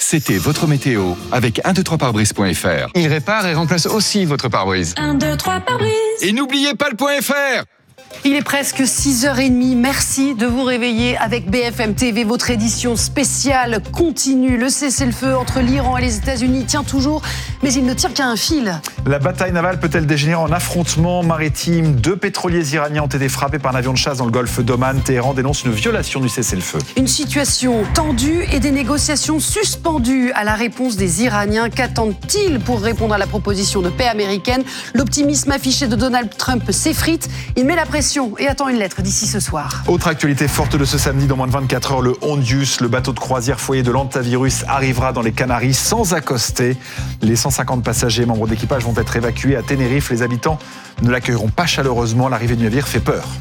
C'était votre météo avec 123pare-brise.fr. Il répare et remplace aussi votre pare-brise. 123 pare-brise. Et n'oubliez pas le .fr. Il est presque 6h30. Merci de vous réveiller avec BFM TV. Votre édition spéciale continue. Le cessez-le-feu entre l'Iran et les États-Unis tient toujours, mais il ne tient qu'à un fil. La bataille navale peut-elle dégénérer en affrontement maritime ? 2 pétroliers iraniens ont été frappés par un avion de chasse dans le golfe d'Oman. Téhéran dénonce une violation du cessez-le-feu. Une situation tendue et des négociations suspendues à la réponse des Iraniens. Qu'attendent-ils pour répondre à la proposition de paix américaine ? L'optimisme affiché de Donald Trump s'effrite. Il met la pression et attend une lettre d'ici ce soir. Autre actualité forte de ce samedi, dans moins de 24 heures, le Hondius, le bateau de croisière foyer de l'Antavirus, arrivera dans les Canaries sans accoster. Les 150 passagers membres d'équipage vont être évacués à Tenerife. Les habitants ne l'accueilleront pas chaleureusement. L'arrivée du navire fait peur.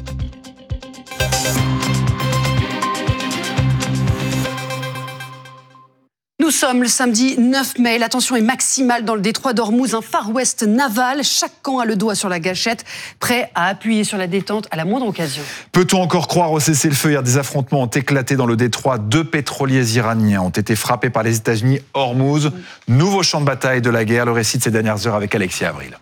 Nous sommes le samedi 9 mai. La tension est maximale dans le détroit d'Ormuz, un Far West naval. Chaque camp a le doigt sur la gâchette, prêt à appuyer sur la détente à la moindre occasion. Peut-on encore croire au cessez-le-feu ? Hier, des affrontements ont éclaté dans le détroit. 2 pétroliers iraniens ont été frappés par les États-Unis. Hormuz, nouveau champ de bataille de la guerre. Le récit de ces dernières heures avec Alexia Avril.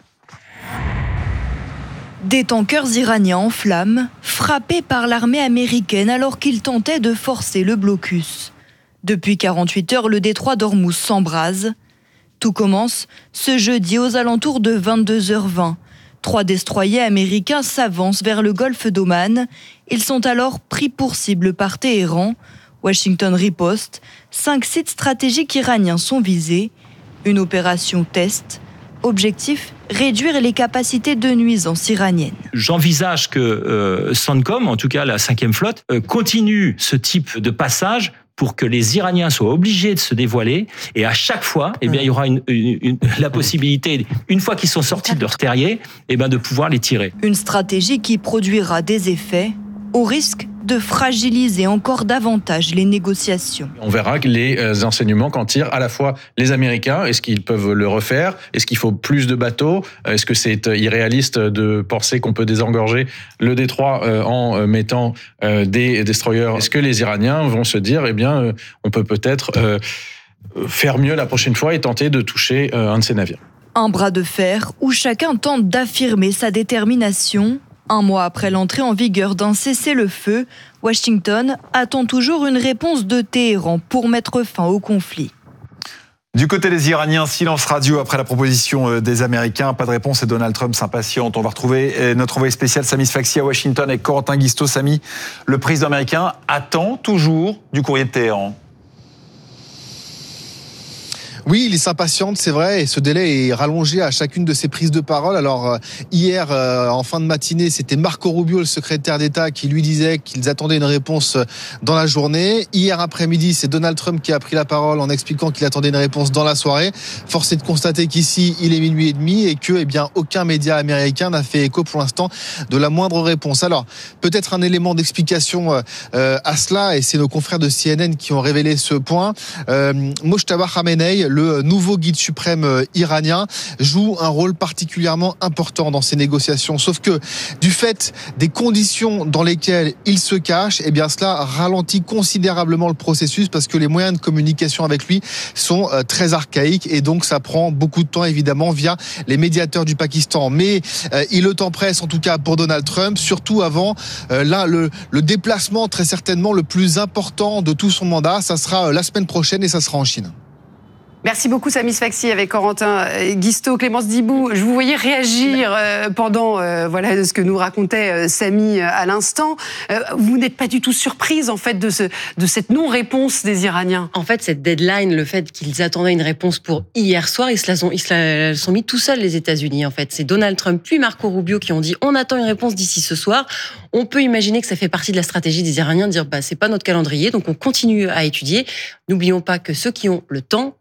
Des tankers iraniens en flammes, frappés par l'armée américaine alors qu'ils tentaient de forcer le blocus. Depuis 48 heures, le détroit d'Ormuz s'embrase. Tout commence ce jeudi aux alentours de 22h20. 3 destroyers américains s'avancent vers le golfe d'Oman. Ils sont alors pris pour cible par Téhéran. Washington riposte. 5 sites stratégiques iraniens sont visés. Une opération test. Objectif, réduire les capacités de nuisance iraniennes. J'envisage que CENTCOM, en tout cas la 5e flotte, continue ce type de passage pour que les Iraniens soient obligés de se dévoiler. Et à chaque fois, il y aura la possibilité, une fois qu'ils sont sortis de leur terrier, de pouvoir les tirer. Une stratégie qui produira des effets au risque de fragiliser encore davantage les négociations. On verra les enseignements qu'en tirent à la fois les Américains. Est-ce qu'ils peuvent le refaire ? Est-ce qu'il faut plus de bateaux ? Est-ce que c'est irréaliste de penser qu'on peut désengorger le détroit en mettant des destroyers ? Est-ce que les Iraniens vont se dire, on peut peut-être faire mieux la prochaine fois et tenter de toucher un de ces navires ? Un bras de fer où chacun tente d'affirmer sa détermination. 1 mois après l'entrée en vigueur d'un cessez-le-feu, Washington attend toujours une réponse de Téhéran pour mettre fin au conflit. Du côté des Iraniens, silence radio après la proposition des Américains. Pas de réponse et Donald Trump s'impatiente. On va retrouver notre envoyé spécial Sami Sfaxi à Washington avec Corentin Guistaud. Sami, le président américain attend toujours du courrier de Téhéran. Oui, il s'impatiente, c'est vrai, et ce délai est rallongé à chacune de ses prises de parole. Alors, hier, en fin de matinée, c'était Marco Rubio, le secrétaire d'État, qui lui disait qu'ils attendaient une réponse dans la journée. Hier après-midi, c'est Donald Trump qui a pris la parole en expliquant qu'il attendait une réponse dans la soirée. Force est de constater qu'ici, il est 12h30 et que, aucun média américain n'a fait écho pour l'instant de la moindre réponse. Alors, peut-être un élément d'explication à cela, et c'est nos confrères de CNN qui ont révélé ce point. Mojtaba Khamenei, le nouveau guide suprême iranien, joue un rôle particulièrement important dans ces négociations. Sauf que du fait des conditions dans lesquelles il se cache, cela ralentit considérablement le processus parce que les moyens de communication avec lui sont très archaïques et donc ça prend beaucoup de temps évidemment via les médiateurs du Pakistan. Mais il le temps presse en tout cas pour Donald Trump, surtout avant le déplacement très certainement le plus important de tout son mandat. Ça sera la semaine prochaine et ça sera en Chine. Merci beaucoup Sami Sfaxi avec Corentin Guistaud, Clémence Dibou. Je vous voyais réagir pendant ce que nous racontait Sami à l'instant. Vous n'êtes pas du tout surprise en fait de cette non-réponse des Iraniens. En fait, cette deadline, le fait qu'ils attendaient une réponse pour hier soir, ils se la sont mis tout seuls les États-Unis. En fait, c'est Donald Trump puis Marco Rubio qui ont dit on attend une réponse d'ici ce soir. On peut imaginer que ça fait partie de la stratégie des Iraniens de dire c'est pas notre calendrier, donc on continue à étudier. N'oublions pas que ceux qui ont le temps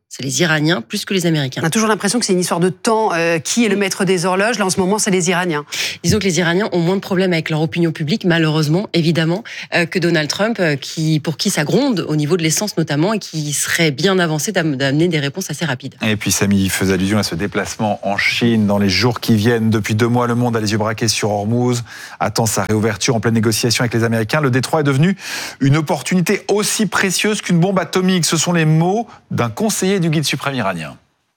C'est les Iraniens plus que les Américains. On a toujours l'impression que c'est une histoire de temps. Qui est le maître des horloges? Là, en ce moment, c'est les Iraniens. Disons que les Iraniens ont moins de problèmes avec leur opinion publique, malheureusement, évidemment, que Donald Trump, pour qui ça gronde au niveau de l'essence notamment, et qui serait bien avancé d'amener des réponses assez rapides. Et puis Samy faisait allusion à ce déplacement en Chine dans les jours qui viennent. Depuis 2 mois, le monde a les yeux braqués sur Hormuz, attend sa réouverture en pleine négociation avec les Américains. Le détroit est devenu une opportunité aussi précieuse qu'une bombe atomique. Ce sont les mots d'un conseiller du guide suprême iranien.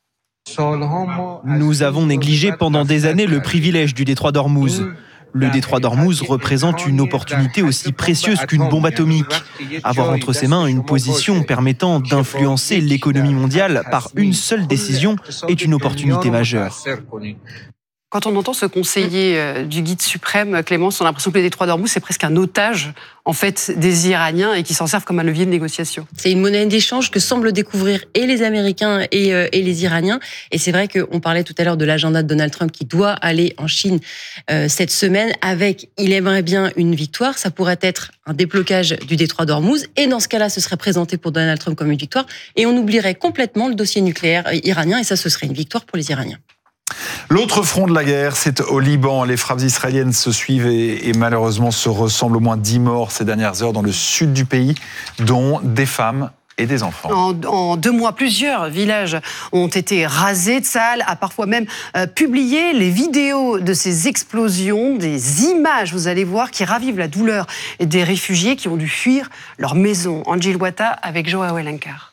Nous avons négligé pendant des années le privilège du détroit d'Ormuz. Le détroit d'Ormuz représente une opportunité aussi précieuse qu'une bombe atomique. Avoir entre ses mains une position permettant d'influencer l'économie mondiale par une seule décision est une opportunité majeure. Quand on entend ce conseiller du guide suprême, Clémence, on a l'impression que le détroit d'Ormuz, c'est presque un otage en fait, des Iraniens et qui s'en servent comme un levier de négociation. C'est une monnaie d'échange que semblent découvrir et les Américains et les Iraniens. Et c'est vrai qu'on parlait tout à l'heure de l'agenda de Donald Trump qui doit aller en Chine cette semaine avec, il aimerait bien une victoire. Ça pourrait être un déblocage du détroit d'Ormuz. Et dans ce cas-là, ce serait présenté pour Donald Trump comme une victoire. Et on oublierait complètement le dossier nucléaire iranien. Et ça, ce serait une victoire pour les Iraniens. L'autre front de la guerre, c'est au Liban. Les frappes israéliennes se suivent et malheureusement se ressemblent. Au moins 10 morts ces dernières heures dans le sud du pays, dont des femmes et des enfants. En 2 mois, plusieurs villages ont été rasés. Tsahal a parfois même publié les vidéos de ces explosions, des images, vous allez voir, qui ravivent la douleur des réfugiés qui ont dû fuir leur maison. Angie Louata avec Joao Elencar.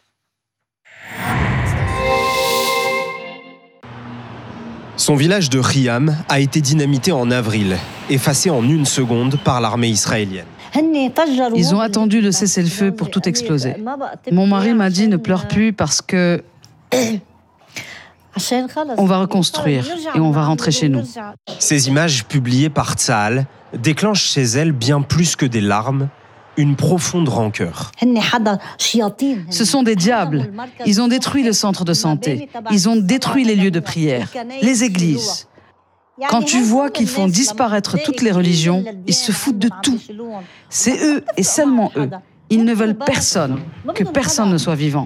Son village de Khiam a été dynamité en avril, effacé en 1 seconde par l'armée israélienne. Ils ont attendu le cessez-le-feu pour tout exploser. Mon mari m'a dit ne pleure plus parce que on va reconstruire et on va rentrer chez nous. Ces images publiées par Tsahal déclenchent chez elle bien plus que des larmes, une profonde rancœur. Ce sont des diables. Ils ont détruit le centre de santé. Ils ont détruit les lieux de prière, les églises. Quand tu vois qu'ils font disparaître toutes les religions, ils se foutent de tout. C'est eux et seulement eux. Ils ne veulent personne, que personne ne soit vivant.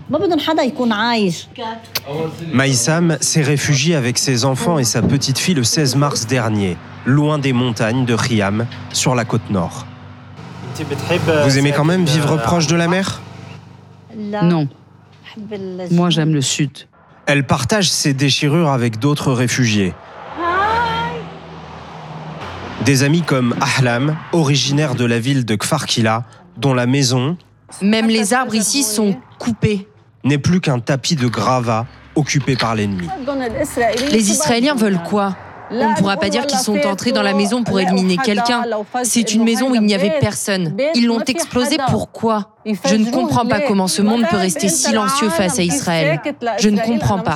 Maïsam s'est réfugié avec ses enfants et sa petite fille le 16 mars dernier, loin des montagnes de Khiam, sur la côte nord. Vous aimez quand même vivre proche de la mer ? Non. Moi, j'aime le sud. Elle partage ses déchirures avec d'autres réfugiés. Des amis comme Ahlam, originaire de la ville de Kfar Kila, dont la maison, même les arbres ici sont coupés, n'est plus qu'un tapis de gravats occupé par l'ennemi. Les Israéliens veulent quoi ? On ne pourra pas dire qu'ils sont entrés dans la maison pour éliminer quelqu'un. C'est une maison où il n'y avait personne. Ils l'ont explosée, pourquoi ? Je ne comprends pas comment ce monde peut rester silencieux face à Israël. Je ne comprends pas.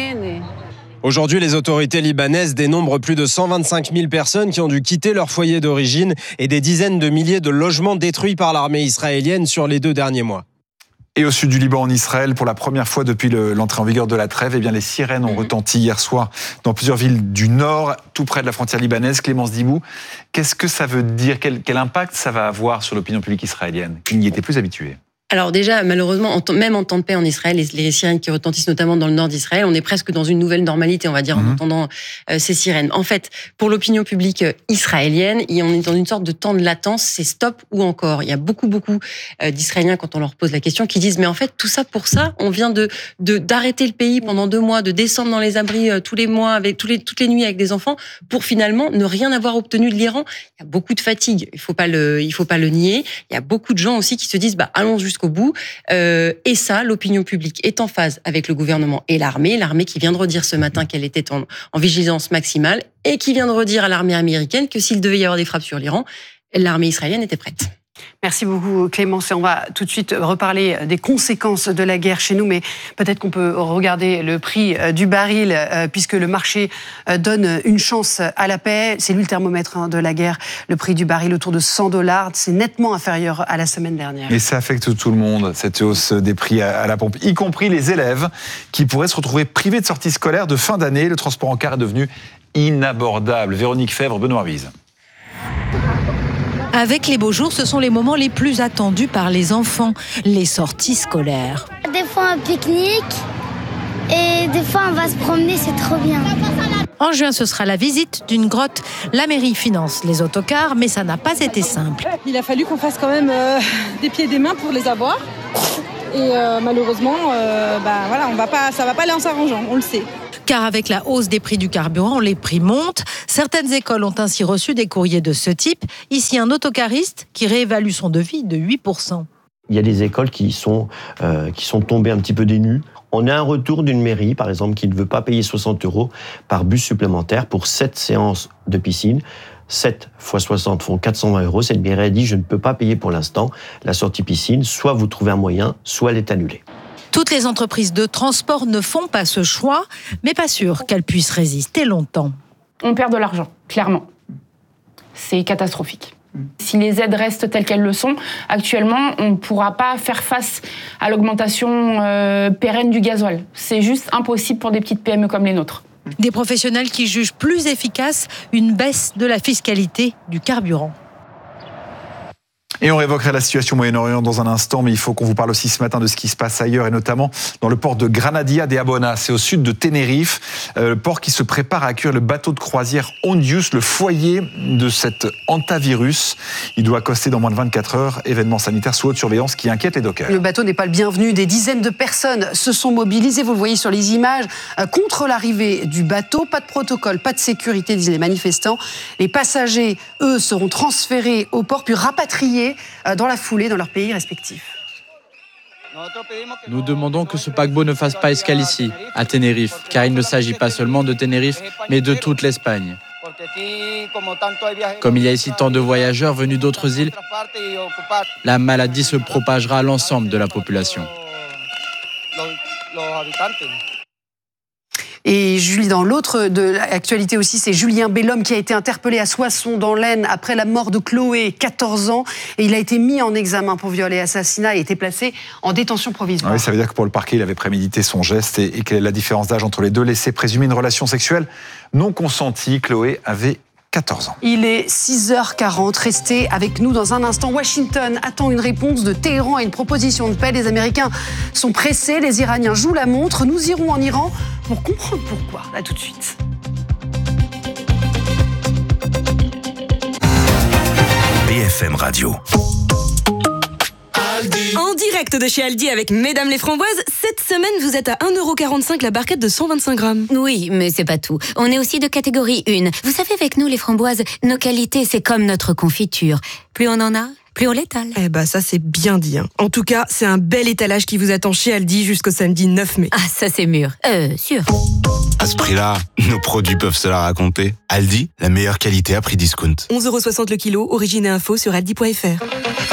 Aujourd'hui, les autorités libanaises dénombrent plus de 125 000 personnes qui ont dû quitter leur foyer d'origine et des dizaines de milliers de logements détruits par l'armée israélienne sur les 2 derniers mois. Et au sud du Liban, en Israël, pour la première fois depuis l'entrée en vigueur de la trêve, eh bien, les sirènes ont retenti hier soir dans plusieurs villes du nord, tout près de la frontière libanaise. Clémence Dibou, qu'est-ce que ça veut dire ? Quel impact ça va avoir sur l'opinion publique israélienne, qui n'y était plus habituée ? Alors déjà, malheureusement, même en temps de paix en Israël, les sirènes qui retentissent notamment dans le nord d'Israël, on est presque dans une nouvelle normalité, on va dire, en entendant ces sirènes. En fait, pour l'opinion publique israélienne, on est dans une sorte de temps de latence, c'est stop ou encore. Il y a beaucoup d'Israéliens, quand on leur pose la question, qui disent, mais en fait, tout ça pour ça, on vient d'arrêter le pays pendant 2 mois, de descendre dans les abris tous les mois, avec toutes les nuits avec des enfants, pour finalement ne rien avoir obtenu de l'Iran. Il y a beaucoup de fatigue, il faut pas le nier. Il y a beaucoup de gens aussi qui se disent, allons jusqu'au bout. Et ça, l'opinion publique est en phase avec le gouvernement et l'armée. L'armée qui vient de redire ce matin qu'elle était en vigilance maximale et qui vient de redire à l'armée américaine que s'il devait y avoir des frappes sur l'Iran, l'armée israélienne était prête. Merci beaucoup Clémence. Et on va tout de suite reparler des conséquences de la guerre chez nous, mais peut-être qu'on peut regarder le prix du baril, puisque le marché donne une chance à la paix. C'est lui le thermomètre de la guerre. Le prix du baril autour de $100, c'est nettement inférieur à la semaine dernière. Et ça affecte tout le monde, cette hausse des prix à la pompe, y compris les élèves qui pourraient se retrouver privés de sortie scolaire de fin d'année. Le transport en car est devenu inabordable. Véronique Fèvre, Benoît Ruiz. Avec les beaux jours, ce sont les moments les plus attendus par les enfants, les sorties scolaires. Des fois un pique-nique Et des fois, on va se promener, c'est trop bien. En juin, ce sera la visite d'une grotte. La mairie finance les autocars, mais ça n'a pas été simple. Il a fallu qu'on fasse quand même des pieds et des mains pour les avoir. Et malheureusement, ça va pas aller en s'arrangeant, on le sait. Car avec la hausse des prix du carburant, les prix montent. Certaines écoles ont ainsi reçu des courriers de ce type. Ici, un autocariste qui réévalue son devis de 8%. Il y a des écoles qui sont tombées un petit peu des nues. On a un retour d'une mairie, par exemple, qui ne veut pas payer 60 € par bus supplémentaire pour 7 séances de piscine. 7 x 60 font 420 €. Cette mairie a dit, je ne peux pas payer pour l'instant la sortie piscine. Soit vous trouvez un moyen, soit elle est annulée. Toutes les entreprises de transport ne font pas ce choix, mais pas sûr qu'elles puissent résister longtemps. On perd de l'argent, clairement. C'est catastrophique. Si les aides restent telles qu'elles le sont, actuellement, on ne pourra pas faire face à l'augmentation pérenne du gasoil. C'est juste impossible pour des petites PME comme les nôtres. Des professionnels qui jugent plus efficace une baisse de la fiscalité du carburant. Et on réévoquera la situation au Moyen-Orient dans un instant, mais il faut qu'on vous parle aussi ce matin de ce qui se passe ailleurs, et notamment dans le port de Granadia de Abona. C'est au sud de Tenerife, le port qui se prépare à accueillir le bateau de croisière Ondius, le foyer de cet hantavirus. Il doit accoster dans moins de 24 heures, événement sanitaire sous haute surveillance qui inquiète les dockers. Le bateau n'est pas le bienvenu. Des dizaines de personnes se sont mobilisées, vous le voyez sur les images, contre l'arrivée du bateau. Pas de protocole, pas de sécurité, disent les manifestants. Les passagers, eux, seront transférés au port, puis rapatriés dans la foulée dans leurs pays respectifs. Nous demandons que ce paquebot ne fasse pas escale ici, à Tenerife, car il ne s'agit pas seulement de Tenerife, mais de toute l'Espagne. Comme il y a ici tant de voyageurs venus d'autres îles, la maladie se propagera à l'ensemble de la population. Et Julie, dans l'autre de l'actualité aussi, c'est Julien Bellhomme qui a été interpellé à Soissons dans l'Aisne après la mort de Chloé, 14 ans. Et il a été mis en examen pour viol et assassinat et a été placé en détention provisoire. Oui, ça veut dire que pour le parquet, il avait prémédité son geste. Et quelle est la différence d'âge entre les deux? Laissé présumer une relation sexuelle non consentie. Chloé avait 14 ans. Il est 6h40. Restez avec nous dans un instant. Washington attend une réponse de Téhéran à une proposition de paix. Les Américains sont pressés, les Iraniens jouent la montre. Nous irons en Iran pour comprendre pourquoi. À tout de suite. BFM Radio. En direct de chez Aldi avec Mesdames les Framboises, cette semaine vous êtes à 1,45 € la barquette de 125 grammes. Oui, mais c'est pas tout. On est aussi de catégorie 1. Vous savez, avec nous les framboises, nos qualités, c'est comme notre confiture. Plus on en a, plus on l'étale. Eh bah ça c'est bien dit. En tout cas, c'est un bel étalage qui vous attend chez Aldi jusqu'au samedi 9 mai. Ah, ça c'est mûr. Sûr. À ce prix-là, nos produits peuvent se la raconter. Aldi, la meilleure qualité à prix discount. 11,60 € le kilo, origine et info sur aldi.fr.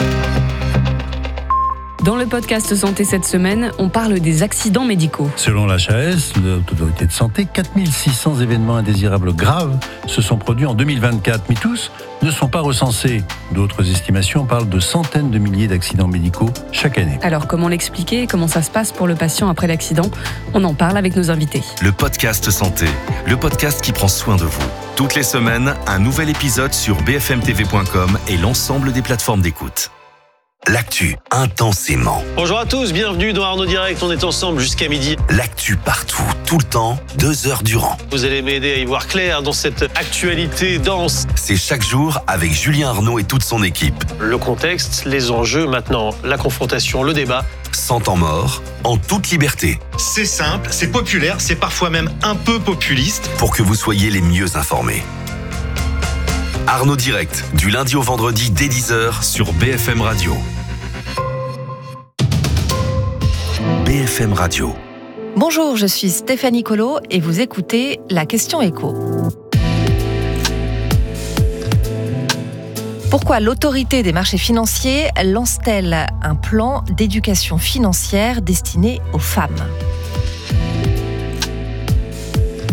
Dans le podcast Santé cette semaine, on parle des accidents médicaux. Selon l'HAS, l'autorité de santé, 4600 événements indésirables graves se sont produits en 2024, mais tous ne sont pas recensés. D'autres estimations parlent de centaines de milliers d'accidents médicaux chaque année. Alors comment l'expliquer? Comment ça se passe pour le patient après l'accident? On en parle avec nos invités. Le podcast Santé, le podcast qui prend soin de vous. Toutes les semaines, un nouvel épisode sur bfmtv.com et l'ensemble des plateformes d'écoute. L'actu intensément. Bonjour à tous, bienvenue dans Arnaud Direct, on est ensemble jusqu'à midi. L'actu partout, tout le temps, 2 heures durant. Vous allez m'aider à y voir clair dans cette actualité dense. C'est chaque jour avec Julien Arnaud et toute son équipe. Le contexte, les enjeux, maintenant la confrontation, le débat. Sans temps mort, en toute liberté. C'est simple, c'est populaire, c'est parfois même un peu populiste. Pour que vous soyez les mieux informés. Arnaud Direct, du lundi au vendredi dès 10h sur BFM Radio. BFM Radio. Bonjour, je suis Stéphanie Colo et vous écoutez La Question Écho. Pourquoi l'autorité des marchés financiers lance-t-elle un plan d'éducation financière destiné aux femmes ?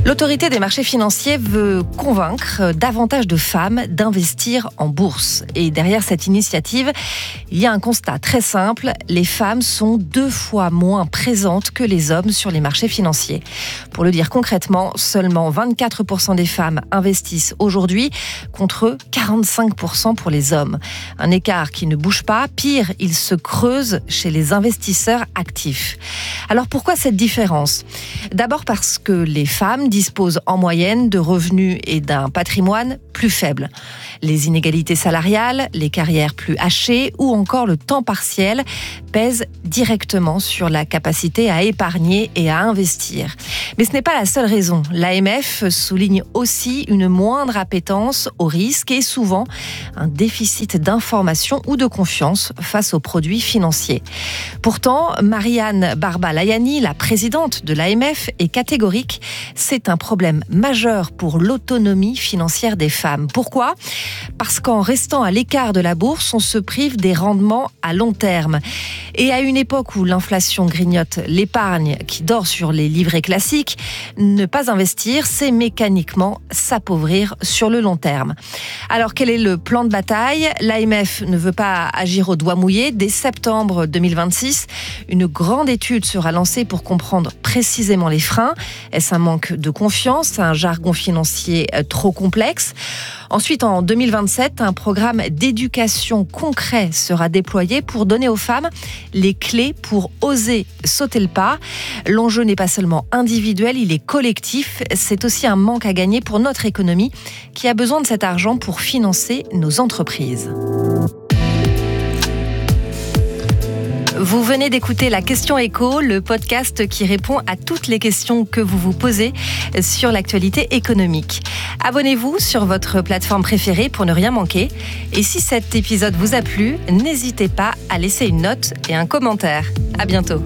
L'autorité des marchés financiers veut convaincre davantage de femmes d'investir en bourse. Et derrière cette initiative, il y a un constat très simple. Les femmes sont 2 fois moins présentes que les hommes sur les marchés financiers. Pour le dire concrètement, seulement 24% des femmes investissent aujourd'hui contre 45% pour les hommes. Un écart qui ne bouge pas. Pire, il se creuse chez les investisseurs actifs. Alors pourquoi cette différence ? D'abord parce que les femmes disposent en moyenne de revenus et d'un patrimoine plus faibles. Les inégalités salariales, les carrières plus hachées ou encore le temps partiel pèsent directement sur la capacité à épargner et à investir. Mais ce n'est pas la seule raison. L'AMF souligne aussi une moindre appétence au risque et souvent un déficit d'information ou de confiance face aux produits financiers. Pourtant, Marianne Barba-Layani, la présidente de l'AMF, est catégorique. C'est un problème majeur pour l'autonomie financière des femmes. Pourquoi ? Parce qu'en restant à l'écart de la bourse, on se prive des rendements à long terme. Et à une époque où l'inflation grignote l'épargne qui dort sur les livrets classiques, ne pas investir, c'est mécaniquement s'appauvrir sur le long terme. Alors quel est le plan de bataille ? L'AMF ne veut pas agir au doigt mouillé. Dès septembre 2026, une grande étude sera lancée pour comprendre précisément les freins. Est-ce un manque de confiance, un jargon financier trop complexe ? Ensuite, en 2027, un programme d'éducation concret sera déployé pour donner aux femmes les clés pour oser sauter le pas. L'enjeu n'est pas seulement individuel, il est collectif. C'est aussi un manque à gagner pour notre économie qui a besoin de cet argent pour financer nos entreprises. Vous venez d'écouter La Question Éco, le podcast qui répond à toutes les questions que vous vous posez sur l'actualité économique. Abonnez-vous sur votre plateforme préférée pour ne rien manquer. Et si cet épisode vous a plu, n'hésitez pas à laisser une note et un commentaire. À bientôt.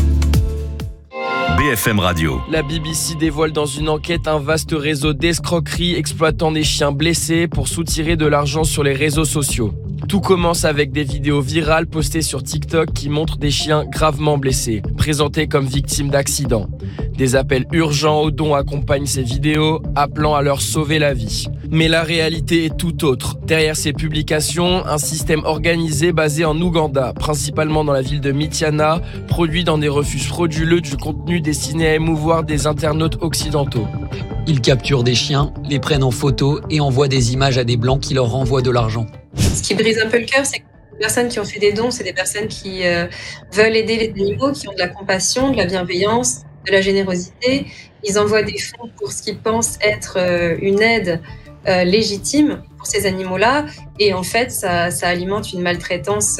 BFM Radio. La BBC dévoile dans une enquête un vaste réseau d'escroqueries exploitant des chiens blessés pour soutirer de l'argent sur les réseaux sociaux. Tout commence avec des vidéos virales postées sur TikTok qui montrent des chiens gravement blessés, présentés comme victimes d'accidents. Des appels urgents aux dons accompagnent ces vidéos, appelant à leur sauver la vie. Mais la réalité est tout autre. Derrière ces publications, un système organisé basé en Ouganda, principalement dans la ville de Mityana, produit dans des refuges frauduleux du contenu destiné à émouvoir des internautes occidentaux. Ils capturent des chiens, les prennent en photo et envoient des images à des blancs qui leur renvoient de l'argent. Ce qui brise un peu le cœur, c'est que les personnes qui ont fait des dons, c'est des personnes qui veulent aider les animaux, qui ont de la compassion, de la bienveillance, de la générosité. Ils envoient des fonds pour ce qu'ils pensent être une aide légitime pour ces animaux-là. Et en fait, ça alimente une maltraitance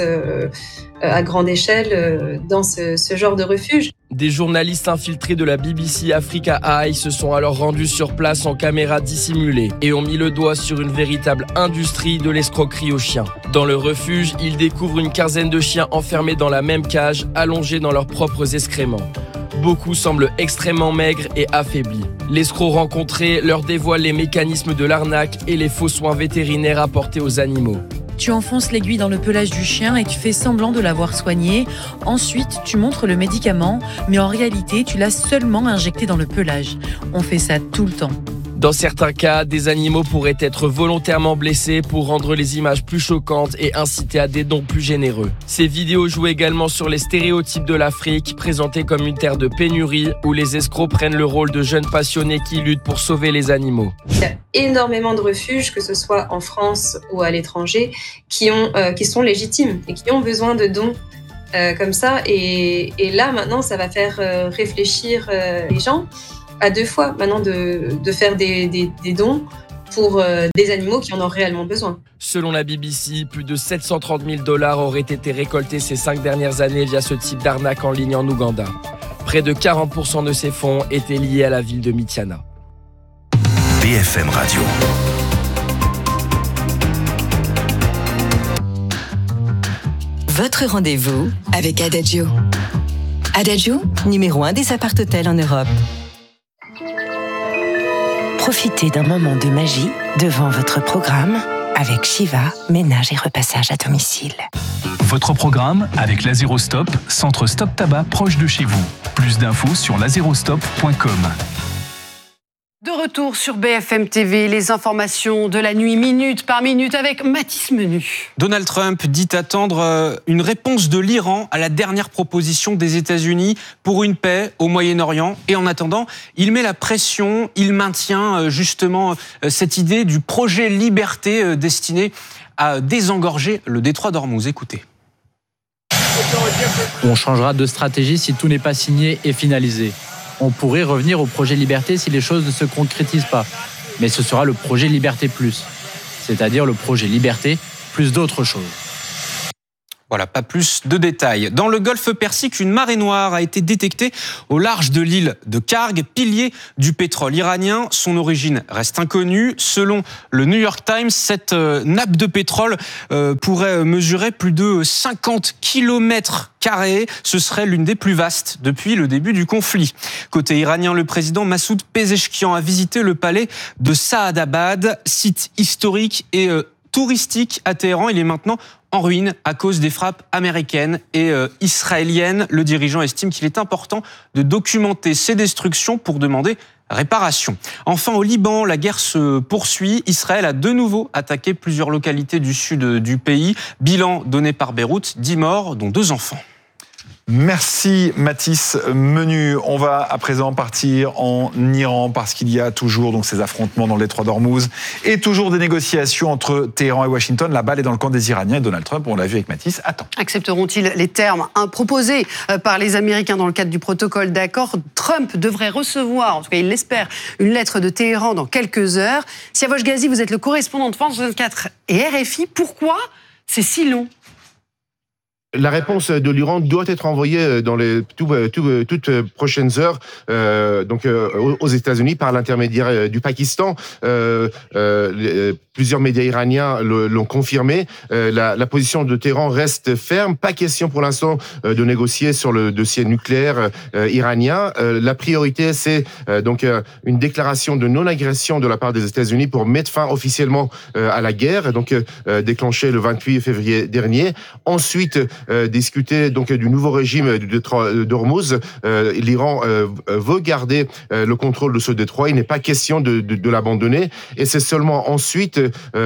à grande échelle dans ce genre de refuge. Des journalistes infiltrés de la BBC Africa Eye se sont alors rendus sur place en caméra dissimulée et ont mis le doigt sur une véritable industrie de l'escroquerie aux chiens. Dans le refuge, ils découvrent une quinzaine de chiens enfermés dans la même cage, allongés dans leurs propres excréments. Beaucoup semblent extrêmement maigres et affaiblis. L'escroc rencontré leur dévoile les mécanismes de l'arnaque et les faux soins vétérinaires apportés aux animaux. Tu enfonces l'aiguille dans le pelage du chien et tu fais semblant de l'avoir soigné. Ensuite, tu montres le médicament, mais en réalité, tu l'as seulement injecté dans le pelage. On fait ça tout le temps. Dans certains cas, des animaux pourraient être volontairement blessés pour rendre les images plus choquantes et inciter à des dons plus généreux. Ces vidéos jouent également sur les stéréotypes de l'Afrique, présentés comme une terre de pénurie, où les escrocs prennent le rôle de jeunes passionnés qui luttent pour sauver les animaux. Il y a énormément de refuges, que ce soit en France ou à l'étranger, qui sont légitimes et qui ont besoin de dons comme ça. Et là, maintenant, ça va faire réfléchir les gens à deux fois maintenant de faire des dons pour des animaux qui en ont réellement besoin. Selon la BBC, plus de 730 000 $ auraient été récoltés ces 5 dernières années via ce type d'arnaque en ligne en Ouganda. Près de 40% de ces fonds étaient liés à la ville de Mityana. BFM Radio. Votre rendez-vous avec Adagio. Adagio, numéro 1 des appart-hôtels en Europe. Profitez d'un moment de magie devant votre programme avec Shiva, ménage et repassage à domicile. Votre programme avec l'Azérostop, centre stop tabac proche de chez vous. Plus d'infos sur lazérostop.com. retour sur BFM TV, les informations de la nuit minute par minute avec Mathis Menu. Donald Trump dit attendre une réponse de l'Iran à la dernière proposition des États-Unis pour une paix au Moyen-Orient. Et en attendant, il met la pression, il maintient justement cette idée du projet Liberté destiné à désengorger le détroit d'Ormuz. Écoutez. On changera de stratégie si tout n'est pas signé et finalisé. On pourrait revenir au projet Liberté si les choses ne se concrétisent pas. Mais ce sera le projet Liberté Plus, c'est-à-dire le projet Liberté plus d'autres choses. Voilà, pas plus de détails. Dans le golfe Persique, une marée noire a été détectée au large de l'île de Karg, pilier du pétrole iranien. Son origine reste inconnue. Selon le New York Times, cette nappe de pétrole pourrait mesurer plus de 50 km². Ce serait l'une des plus vastes depuis le début du conflit. Côté iranien, le président Massoud Pezeshkian a visité le palais de Saadabad, site historique et touristique à Téhéran. Il est maintenant en ruine à cause des frappes américaines et israéliennes. Le dirigeant estime qu'il est important de documenter ces destructions pour demander réparation. Enfin, au Liban, la guerre se poursuit. Israël a de nouveau attaqué plusieurs localités du sud du pays. Bilan donné par Beyrouth, 10 morts, dont 2 enfants. Merci Mathis Menu. On va à présent partir en Iran parce qu'il y a toujours donc ces affrontements dans le détroit d'Ormuz et toujours des négociations entre Téhéran et Washington. La balle est dans le camp des Iraniens et Donald Trump, on l'a vu avec Mathis, attend. Accepteront-ils les termes proposés par les Américains dans le cadre du protocole d'accord ? Trump devrait recevoir, en tout cas il l'espère, une lettre de Téhéran dans quelques heures. Siavosh Ghazi, vous êtes le correspondant de France 24 et RFI. Pourquoi c'est si long ? La réponse de l'Iran doit être envoyée dans les toutes prochaines heures aux États-Unis par l'intermédiaire du Pakistan. Plusieurs médias iraniens l'ont confirmé. La position de Téhéran reste ferme. Pas question pour l'instant de négocier sur le dossier nucléaire iranien. La priorité, c'est une déclaration de non-agression de la part des États-Unis pour mettre fin officiellement à la guerre, déclenchée le 28 février dernier. Ensuite, discuter du nouveau régime du détroit d'Ormuz. L'Iran veut garder le contrôle de ce détroit. Il n'est pas question de l'abandonner. Et c'est seulement ensuite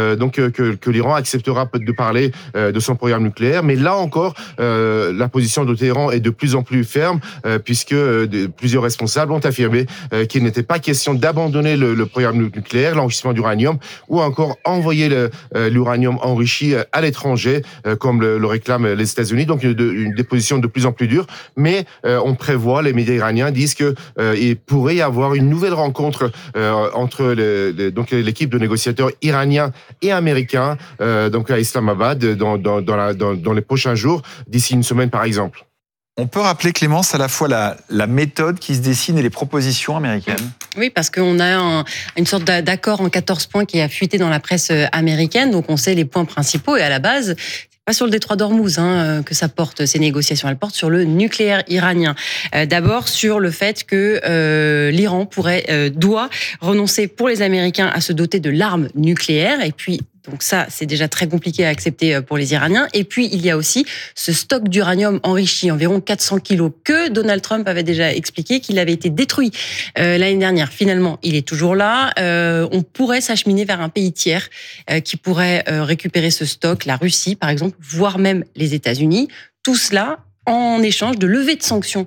que l'Iran acceptera de parler de son programme nucléaire. Mais là encore, la position de Téhéran est de plus en plus ferme puisque plusieurs responsables ont affirmé qu'il n'était pas question d'abandonner le programme nucléaire, l'enrichissement d'uranium, ou encore envoyer l'uranium enrichi à l'étranger, comme le réclament les États-Unis. Donc des positions de plus en plus dures. Mais on prévoit, les médias iraniens disent qu'il pourrait y avoir une nouvelle rencontre entre l'équipe de négociateurs iraniens et américains à Islamabad dans les prochains jours, d'ici une semaine par exemple. On peut rappeler, Clémence, à la fois la méthode qui se dessine et les propositions américaines. Oui, parce qu'on a une sorte d'accord en 14 points qui a fuité dans la presse américaine, donc on sait les points principaux, et à la base, pas sur le détroit d'Ormuz que ça porte ces négociations, elles portent sur le nucléaire iranien. D'abord sur le fait que l'Iran doit renoncer pour les Américains à se doter de l'arme nucléaire, et puis donc ça, c'est déjà très compliqué à accepter pour les Iraniens. Et puis, il y a aussi ce stock d'uranium enrichi, environ 400 kilos, que Donald Trump avait déjà expliqué qu'il avait été détruit l'année dernière. Finalement, il est toujours là. On pourrait s'acheminer vers un pays tiers qui pourrait récupérer ce stock, la Russie, par exemple, voire même les États-Unis. Tout cela en échange de levée de sanctions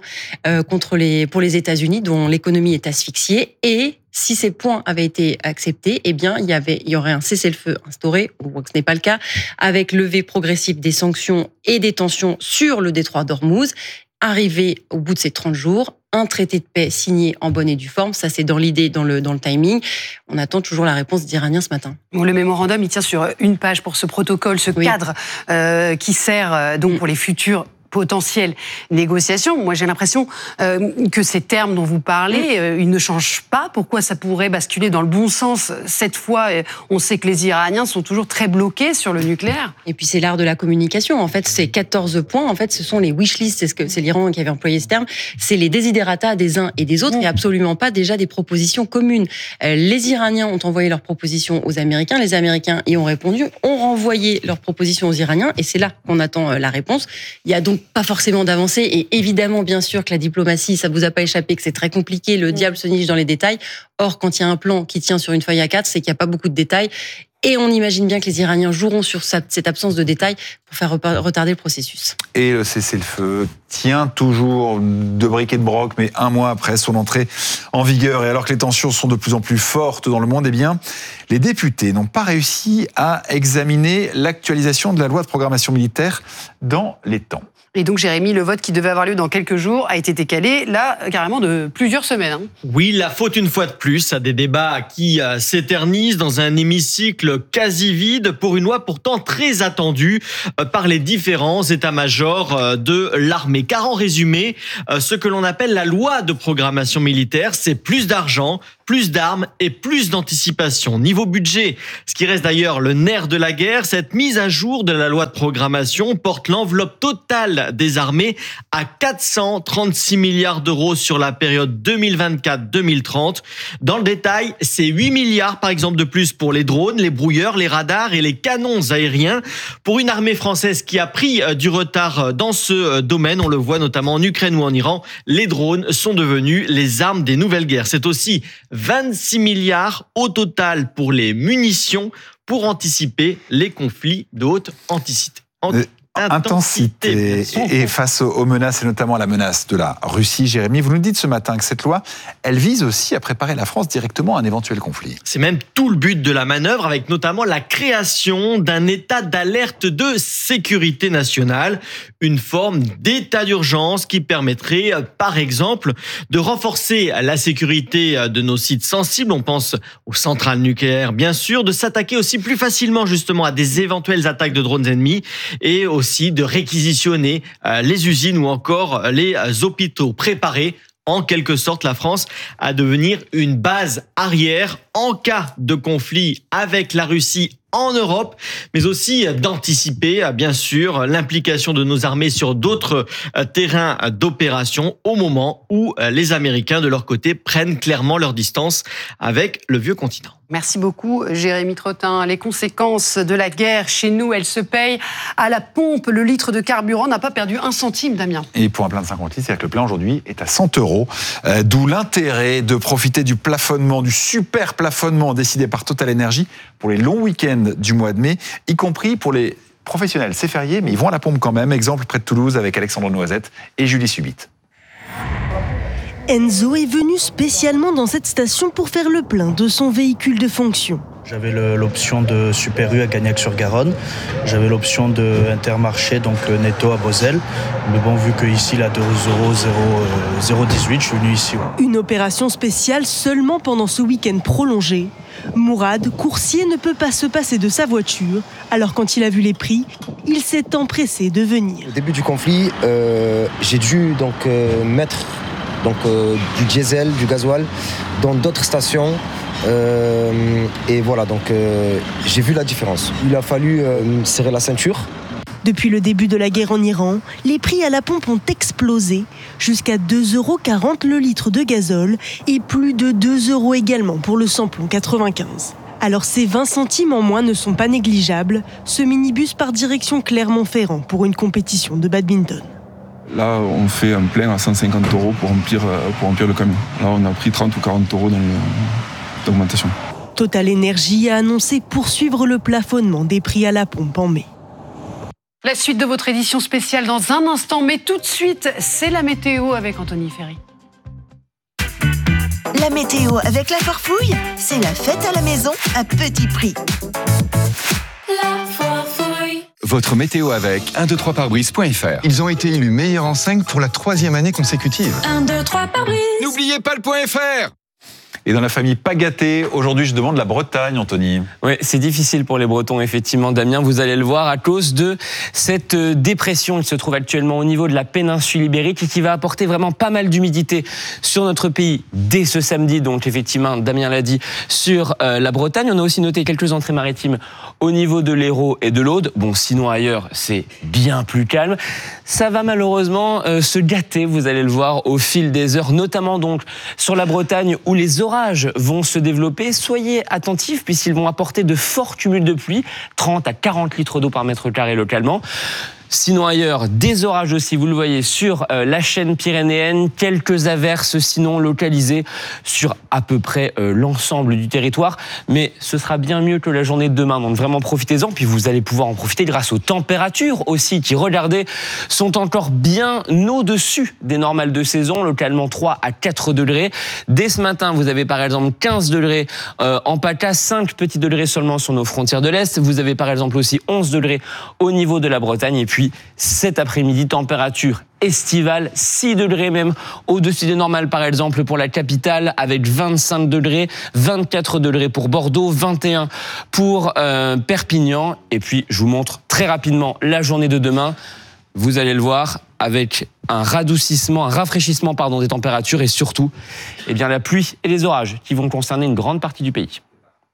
pour les États-Unis, dont l'économie est asphyxiée. Et si ces points avaient été acceptés, eh bien, il y aurait un cessez-le-feu instauré, on voit que ce n'est pas le cas, avec levée progressive des sanctions et des tensions sur le détroit d'Ormuz. Arrivé au bout de ces 30 jours, un traité de paix signé en bonne et due forme. Ça, c'est dans l'idée, dans le timing. On attend toujours la réponse des Iraniens ce matin. Bon, le mémorandum, il tient sur une page pour ce protocole, ce cadre qui sert donc pour les futurs potentielles négociations. Moi, j'ai l'impression que ces termes dont vous parlez, ils ne changent pas. Pourquoi ça pourrait basculer dans le bon sens cette fois? On sait que les Iraniens sont toujours très bloqués sur le nucléaire. Et puis, c'est l'art de la communication. En fait, ces 14 points, en fait, ce sont les wish lists. C'est l'Iran qui avait employé ce terme. C'est les desiderata des uns et des autres et absolument pas déjà des propositions communes. Les Iraniens ont envoyé leurs propositions aux Américains. Les Américains y ont répondu, ont renvoyé leurs propositions aux Iraniens et c'est là qu'on attend la réponse. Il y a donc pas forcément d'avancée. Et évidemment, bien sûr, que la diplomatie, ça vous a pas échappé, que c'est très compliqué. Le diable se niche dans les détails. Or, quand il y a un plan qui tient sur une feuille A4, c'est qu'il n'y a pas beaucoup de détails. Et on imagine bien que les Iraniens joueront sur cette absence de détails pour faire retarder le processus. Et le cessez-le-feu tient toujours de briques et de broc, mais un mois après son entrée en vigueur. Et alors que les tensions sont de plus en plus fortes dans le monde, eh bien, les députés n'ont pas réussi à examiner l'actualisation de la loi de programmation militaire dans les temps. Et donc, Jérémy, le vote qui devait avoir lieu dans quelques jours a été décalé, là, carrément de plusieurs semaines. Oui, la faute une fois de plus à des débats qui s'éternisent dans un hémicycle quasi vide pour une loi pourtant très attendue par les différents états-majors de l'armée. Car en résumé, ce que l'on appelle la loi de programmation militaire, c'est plus d'argent, plus d'armes et plus d'anticipation. Niveau budget, ce qui reste d'ailleurs le nerf de la guerre, cette mise à jour de la loi de programmation porte l'enveloppe totale des armées à 436 milliards d'euros sur la période 2024-2030. Dans le détail, c'est 8 milliards par exemple de plus pour les drones, les brouilleurs, les radars et les canons aériens. Pour une armée française qui a pris du retard dans ce domaine, on le voit notamment en Ukraine ou en Iran, les drones sont devenus les armes des nouvelles guerres. C'est aussi 26 milliards au total pour les munitions pour anticiper les conflits de haute intensité. Et face aux menaces, et notamment à la menace de la Russie, Jérémy, vous nous dites ce matin que cette loi, elle vise aussi à préparer la France directement à un éventuel conflit. C'est même tout le but de la manœuvre, avec notamment la création d'un état d'alerte de sécurité nationale, une forme d'état d'urgence qui permettrait, par exemple, de renforcer la sécurité de nos sites sensibles, on pense aux centrales nucléaires bien sûr, de s'attaquer aussi plus facilement justement à des éventuelles attaques de drones ennemis, et aussi de réquisitionner les usines ou encore les hôpitaux, préparer en quelque sorte la France à devenir une base arrière en cas de conflit avec la Russie en Europe, mais aussi d'anticiper, bien sûr, l'implication de nos armées sur d'autres terrains d'opération au moment où les Américains, de leur côté, prennent clairement leur distance avec le vieux continent. Merci beaucoup, Jérémy Trottin. Les conséquences de la guerre chez nous, elles se payent à la pompe. Le litre de carburant n'a pas perdu un centime, Damien. Et pour un plein de 50 litres, c'est-à-dire que le plein aujourd'hui est à 100 €. D'où l'intérêt de profiter du plafonnement, du super plafonnement décidé par Total Energy pour les longs week-ends du mois de mai, y compris pour les professionnels. C'est férié, mais ils vont à la pompe quand même. Exemple près de Toulouse avec Alexandre Noisette et Julie Subit. Enzo est venu spécialement dans cette station pour faire le plein de son véhicule de fonction. J'avais l'option de Super U à Gagnac-sur-Garonne. J'avais l'option de Intermarché, donc Netto à Beauzelle. Mais bon, vu qu'ici, il a 2,018 €, je suis venu ici. Ouais. Une opération spéciale seulement pendant ce week-end prolongé. Mourad, coursier, ne peut pas se passer de sa voiture. Alors quand il a vu les prix, il s'est empressé de venir. Au début du conflit, j'ai dû mettre du diesel, du gasoil dans d'autres stations. Et voilà, j'ai vu la différence. Il a fallu serrer la ceinture. Depuis le début de la guerre en Iran, les prix à la pompe ont explosé, jusqu'à 2,40 € le litre de gazole et plus de 2 € également pour le samplon 95. Alors ces 20 centimes en moins ne sont pas négligeables. Ce minibus part direction Clermont-Ferrand pour une compétition de badminton. Là, on fait un plein à 150 € pour remplir le camion. Là, on a pris 30 ou 40 € dans l'augmentation. Total Energy a annoncé poursuivre le plafonnement des prix à la pompe en mai. La suite de votre édition spéciale dans un instant, mais tout de suite, c'est la météo avec Anthony Ferry. La météo avec la Farfouille, c'est la fête à la maison à petit prix. La Farfouille. Votre météo avec 123parbrise.fr. Ils ont été élus meilleurs en 5 pour la 3e année consécutive. 1, 2, 3 pare-brise. N'oubliez pas le .fr. Et dans la famille pas gâtée, aujourd'hui je demande la Bretagne, Anthony. Oui, c'est difficile pour les Bretons, effectivement, Damien, vous allez le voir, à cause de cette dépression qui se trouve actuellement au niveau de la péninsule ibérique et qui va apporter vraiment pas mal d'humidité sur notre pays dès ce samedi. Donc effectivement, Damien l'a dit, sur la Bretagne. On a aussi noté quelques entrées maritimes au niveau de l'Hérault et de l'Aude. Bon, sinon ailleurs, c'est bien plus calme. Ça va malheureusement se gâter, vous allez le voir, au fil des heures, notamment donc sur la Bretagne où les orages vont se développer. Soyez attentifs puisqu'ils vont apporter de forts cumuls de pluie, 30 à 40 litres d'eau par mètre carré localement. Sinon ailleurs, des orages aussi, vous le voyez, sur la chaîne pyrénéenne, quelques averses sinon localisées sur à peu près l'ensemble du territoire, mais ce sera bien mieux que la journée de demain, donc vraiment profitez-en, puis vous allez pouvoir en profiter grâce aux températures aussi, qui, regardez, sont encore bien au-dessus des normales de saison, localement 3 à 4 degrés. Dès ce matin, vous avez par exemple 15 degrés en PACA, 5 petits degrés seulement sur nos frontières de l'Est, vous avez par exemple aussi 11 degrés au niveau de la Bretagne, et puis cet après-midi, température estivale, 6 degrés même au-dessus des normales par exemple pour la capitale avec 25 degrés, 24 degrés pour Bordeaux, 21 pour Perpignan. Et puis je vous montre très rapidement la journée de demain. Vous allez le voir avec un rafraîchissement des températures et surtout la pluie et les orages qui vont concerner une grande partie du pays.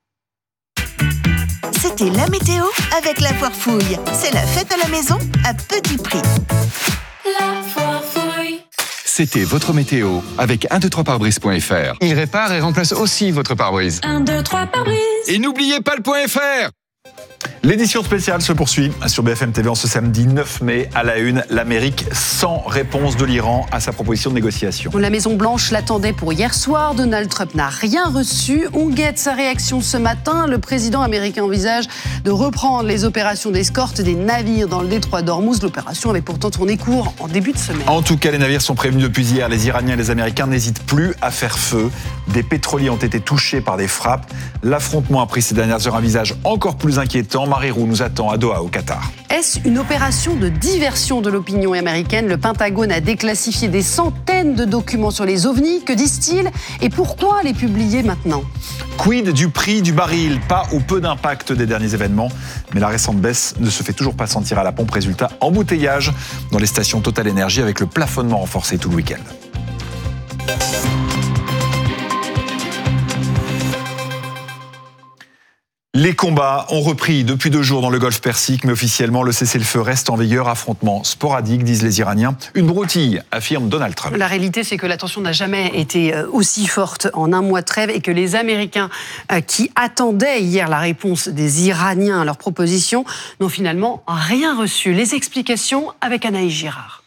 C'était la météo avec la Foire Fouille. C'est la fête à la maison à petit prix. La Foire Fouille. C'était votre météo avec 123pare-brise.fr. Il répare et remplace aussi votre pare-brise. 1, 2, 3 pare-brise. Et n'oubliez pas le .fr. L'édition spéciale se poursuit sur BFM TV en ce samedi 9 mai. À la une, l'Amérique sans réponse de l'Iran à sa proposition de négociation. La Maison-Blanche l'attendait pour hier soir. Donald Trump n'a rien reçu. On guette sa réaction ce matin. Le président américain envisage de reprendre les opérations d'escorte des navires dans le détroit d'Ormuz. L'opération avait pourtant tourné court en début de semaine. En tout cas, les navires sont prévenus depuis hier. Les Iraniens et les Américains n'hésitent plus à faire feu. Des pétroliers ont été touchés par des frappes. L'affrontement a pris ces dernières heures un visage encore plus inquiétant. Marie Roux nous attend à Doha, au Qatar. Est-ce une opération de diversion de l'opinion américaine ? Le Pentagone a déclassifié des centaines de documents sur les ovnis. Que disent-ils ? Et pourquoi les publier maintenant ? Quid du prix du baril ? Pas ou peu d'impact des derniers événements. Mais la récente baisse ne se fait toujours pas sentir à la pompe. Résultat, embouteillage dans les stations Total Énergie avec le plafonnement renforcé tout le week-end. Les combats ont repris depuis 2 jours dans le Golfe Persique, mais officiellement, le cessez-le-feu reste en vigueur. Affrontements sporadiques, disent les Iraniens. Une broutille, affirme Donald Trump. La réalité, c'est que la tension n'a jamais été aussi forte en un mois de trêve et que les Américains qui attendaient hier la réponse des Iraniens à leur proposition n'ont finalement rien reçu. Les explications avec Anaïs Girard.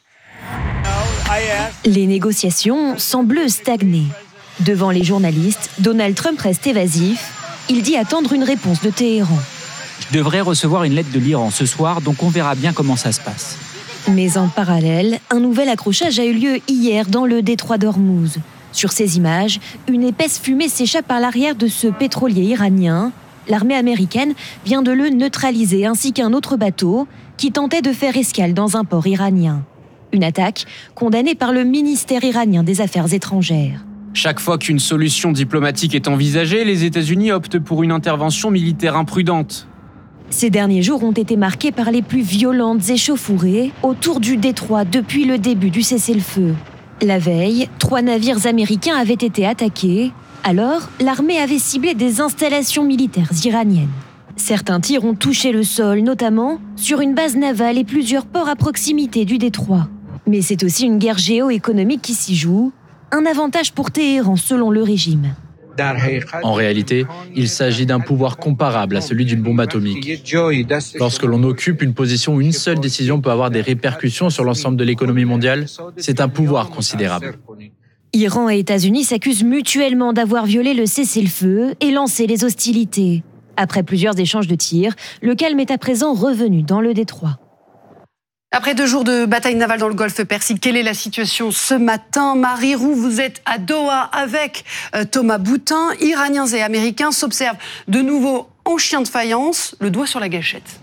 Les négociations semblent stagner. Devant les journalistes, Donald Trump reste évasif. Il dit attendre une réponse de Téhéran. Je devrais recevoir une lettre de l'Iran ce soir, donc on verra bien comment ça se passe. Mais en parallèle, un nouvel accrochage a eu lieu hier dans le détroit d'Ormuz. Sur ces images, une épaisse fumée s'échappe par l'arrière de ce pétrolier iranien. L'armée américaine vient de le neutraliser, ainsi qu'un autre bateau qui tentait de faire escale dans un port iranien. Une attaque condamnée par le ministère iranien des Affaires étrangères. Chaque fois qu'une solution diplomatique est envisagée, les États-Unis optent pour une intervention militaire imprudente. Ces derniers jours ont été marqués par les plus violentes échauffourées autour du détroit depuis le début du cessez-le-feu. La veille, 3 navires américains avaient été attaqués. Alors, l'armée avait ciblé des installations militaires iraniennes. Certains tirs ont touché le sol, notamment sur une base navale et plusieurs ports à proximité du détroit. Mais c'est aussi une guerre géoéconomique qui s'y joue. Un avantage pour Téhéran selon le régime. En réalité, il s'agit d'un pouvoir comparable à celui d'une bombe atomique. Lorsque l'on occupe une position où une seule décision peut avoir des répercussions sur l'ensemble de l'économie mondiale, c'est un pouvoir considérable. Iran et États-Unis s'accusent mutuellement d'avoir violé le cessez-le-feu et lancé les hostilités. Après plusieurs échanges de tirs, le calme est à présent revenu dans le détroit. Après 2 jours de bataille navale dans le Golfe Persique, quelle est la situation ce matin ? Marie Roux, vous êtes à Doha avec Thomas Boutin. Iraniens et Américains s'observent de nouveau en chien de faïence, le doigt sur la gâchette.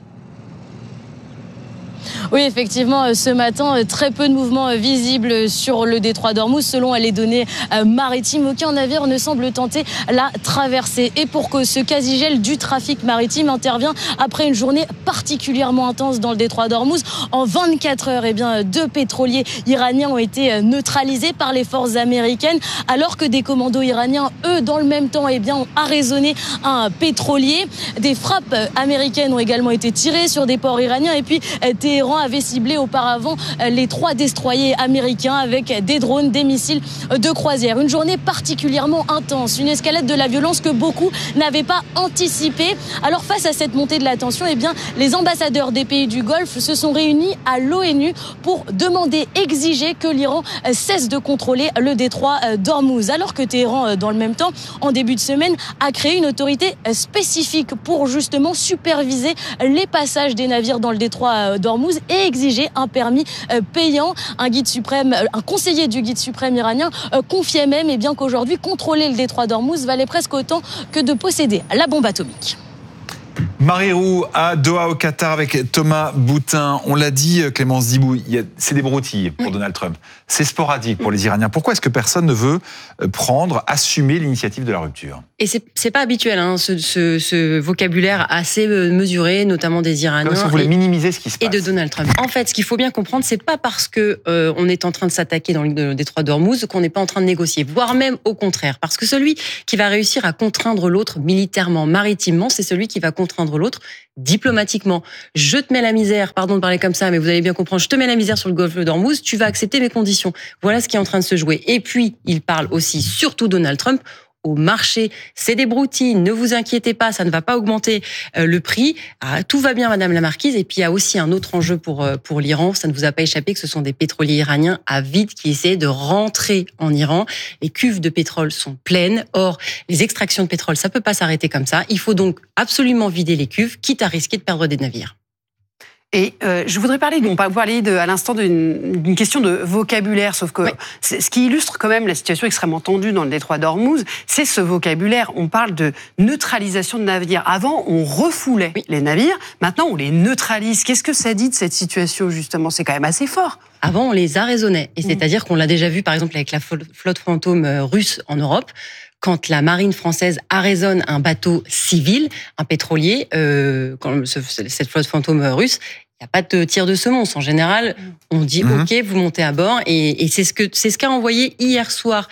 Oui, effectivement, ce matin, très peu de mouvements visibles sur le détroit d'Ormuz. Selon les données maritimes, aucun navire ne semble tenter la traversée. Et pour que ce quasi-gel du trafic maritime intervient après une journée particulièrement intense dans le détroit d'Ormuz. En 24 heures, 2 pétroliers iraniens ont été neutralisés par les forces américaines, alors que des commandos iraniens, eux, dans le même temps, ont arraisonné un pétrolier. Des frappes américaines ont également été tirées sur des ports iraniens. Et puis, Téhéran avait ciblé auparavant les 3 destroyers américains avec des drones, des missiles de croisière. Une journée particulièrement intense, une escalade de la violence que beaucoup n'avaient pas anticipée. Alors face à cette montée de la tension, eh bien, les ambassadeurs des pays du Golfe se sont réunis à l'ONU pour demander, exiger que l'Iran cesse de contrôler le détroit d'Ormuz. Alors que Téhéran, dans le même temps, en début de semaine, a créé une autorité spécifique pour justement superviser les passages des navires dans le détroit d'Ormuz et exiger un permis payant. Un conseiller du guide suprême iranien confiait même qu'aujourd'hui, contrôler le détroit d'Ormuz valait presque autant que de posséder la bombe atomique. Marie Roux à Doha au Qatar avec Thomas Boutin. On l'a dit, Clémence Dibou, c'est des broutilles pour Donald Trump. C'est sporadique pour les Iraniens. Pourquoi est-ce que personne ne veut assumer l'initiative de la rupture ? Et c'est pas habituel, ce vocabulaire assez mesuré, notamment des Iraniens. Comme si vous voulez minimiser ce qui se passe. Et de Donald Trump. En fait, ce qu'il faut bien comprendre, c'est pas parce que on est en train de s'attaquer dans le détroit d'Ormuz qu'on n'est pas en train de négocier, voire même au contraire. Parce que celui qui va réussir à contraindre l'autre militairement, maritimement, c'est celui qui va contraindre l'autre diplomatiquement. Je te mets la misère, pardon de parler comme ça, mais vous allez bien comprendre, je te mets la misère sur le golfe d'Ormuz, tu vas accepter mes conditions. Voilà ce qui est en train de se jouer. Et puis, il parle aussi, surtout Donald Trump, au marché. C'est des broutilles, ne vous inquiétez pas, ça ne va pas augmenter le prix. Tout va bien, Madame la Marquise. Et puis, il y a aussi un autre enjeu pour l'Iran. Ça ne vous a pas échappé que ce sont des pétroliers iraniens avides qui essaient de rentrer en Iran. Les cuves de pétrole sont pleines. Or, les extractions de pétrole, ça peut pas s'arrêter comme ça. Il faut donc absolument vider les cuves, quitte à risquer de perdre des navires. Et je voudrais parler, on parlait à l'instant d'une question de vocabulaire, sauf que ce qui illustre quand même la situation extrêmement tendue dans le détroit d'Ormuz, c'est ce vocabulaire. On parle de neutralisation de navires. Avant, on refoulait les navires, maintenant on les neutralise. Qu'est-ce que ça dit de cette situation, justement ? C'est quand même assez fort. Avant, on les arraisonnait. Et c'est-à-dire qu'on l'a déjà vu, par exemple, avec la flotte fantôme russe en Europe. Quand la marine française arraisonne un bateau civil, un pétrolier, cette flotte fantôme russe, il n'y a pas de tir de semonce. En général, on dit OK, vous montez à bord, et c'est ce qu'a envoyé hier soir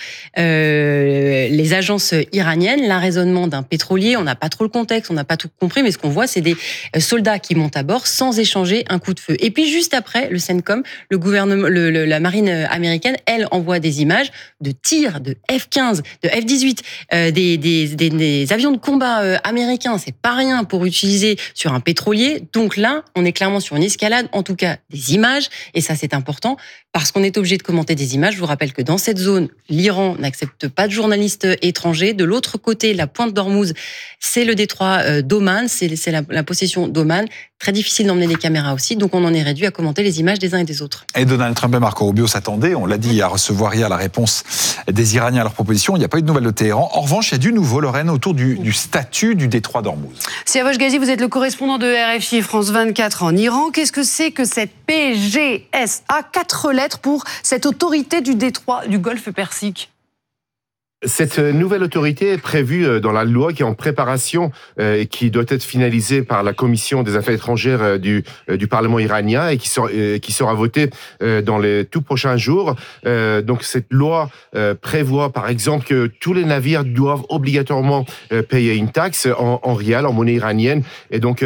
les agences iraniennes, l'arraisonnement d'un pétrolier. On n'a pas trop le contexte, on n'a pas tout compris, mais ce qu'on voit, c'est des soldats qui montent à bord sans échanger un coup de feu. Et puis juste après, le CENTCOM, le gouvernement, la marine américaine, elle envoie des images de tirs de F-15, de F-18, des avions de combat américains. C'est pas rien pour utiliser sur un pétrolier. Donc là, on est clairement sur une escalade, en tout cas des images, et ça c'est important, parce qu'on est obligé de commenter des images. Je vous rappelle que dans cette zone, l'Iran n'accepte pas de journalistes étrangers. De l'autre côté, la pointe d'Ormuz, c'est le détroit d'Oman, c'est la possession d'Oman. Très difficile d'emmener des caméras aussi, donc on en est réduit à commenter les images des uns et des autres. Et Donald Trump et Marco Rubio s'attendaient, on l'a dit, à recevoir hier la réponse des Iraniens à leur proposition. Il n'y a pas eu de nouvelles de Téhéran. En revanche, il y a du nouveau, Lorraine, autour du statut du détroit d'Ormuz. Siavosh Ghazi, vous êtes le correspondant de RFI France 24 en Iran. Qu'est-ce que c'est que cette PGSA, 4 lettres pour cette autorité du détroit du Golfe Persique? Cette nouvelle autorité est prévue dans la loi qui est en préparation et qui doit être finalisée par la Commission des Affaires étrangères du Parlement iranien et qui sera votée dans les tout prochains jours. Donc cette loi prévoit par exemple que tous les navires doivent obligatoirement payer une taxe en rial, en monnaie iranienne, et donc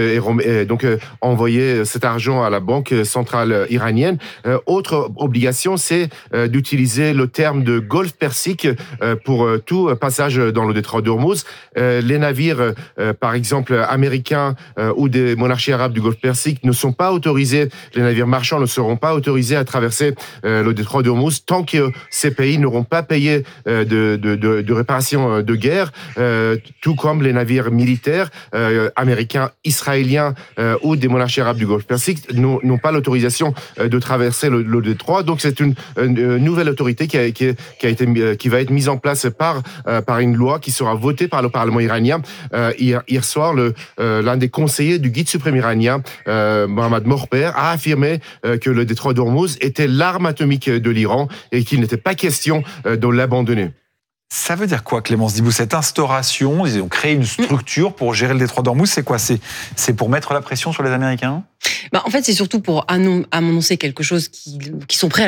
envoyer cet argent à la Banque centrale iranienne. Autre obligation, c'est d'utiliser le terme de Golfe Persique pour tout passage dans le détroit d'Ormuz. Les navires, par exemple, américains ou des monarchies arabes du Golfe Persique ne sont pas autorisés, les navires marchands ne seront pas autorisés à traverser le détroit d'Ormuz tant que ces pays n'auront pas payé de réparation de guerre, tout comme les navires militaires américains, israéliens ou des monarchies arabes du Golfe Persique n'ont pas l'autorisation de traverser le détroit. Donc c'est une nouvelle autorité qui va être mise en place par une loi qui sera votée par le Parlement iranien. Hier soir, l'un des conseillers du guide suprême iranien, Mohammad Morper, a affirmé que le détroit d'Ormuz était l'arme atomique de l'Iran et qu'il n'était pas question de l'abandonner. Ça veut dire quoi, Clémence Dibou? Cette instauration, ils ont créé une structure pour gérer le détroit d'Ormuz, c'est quoi? C'est pour mettre la pression sur les Américains? En fait, c'est surtout pour annoncer quelque chose qu'ils sont prêts à le faire.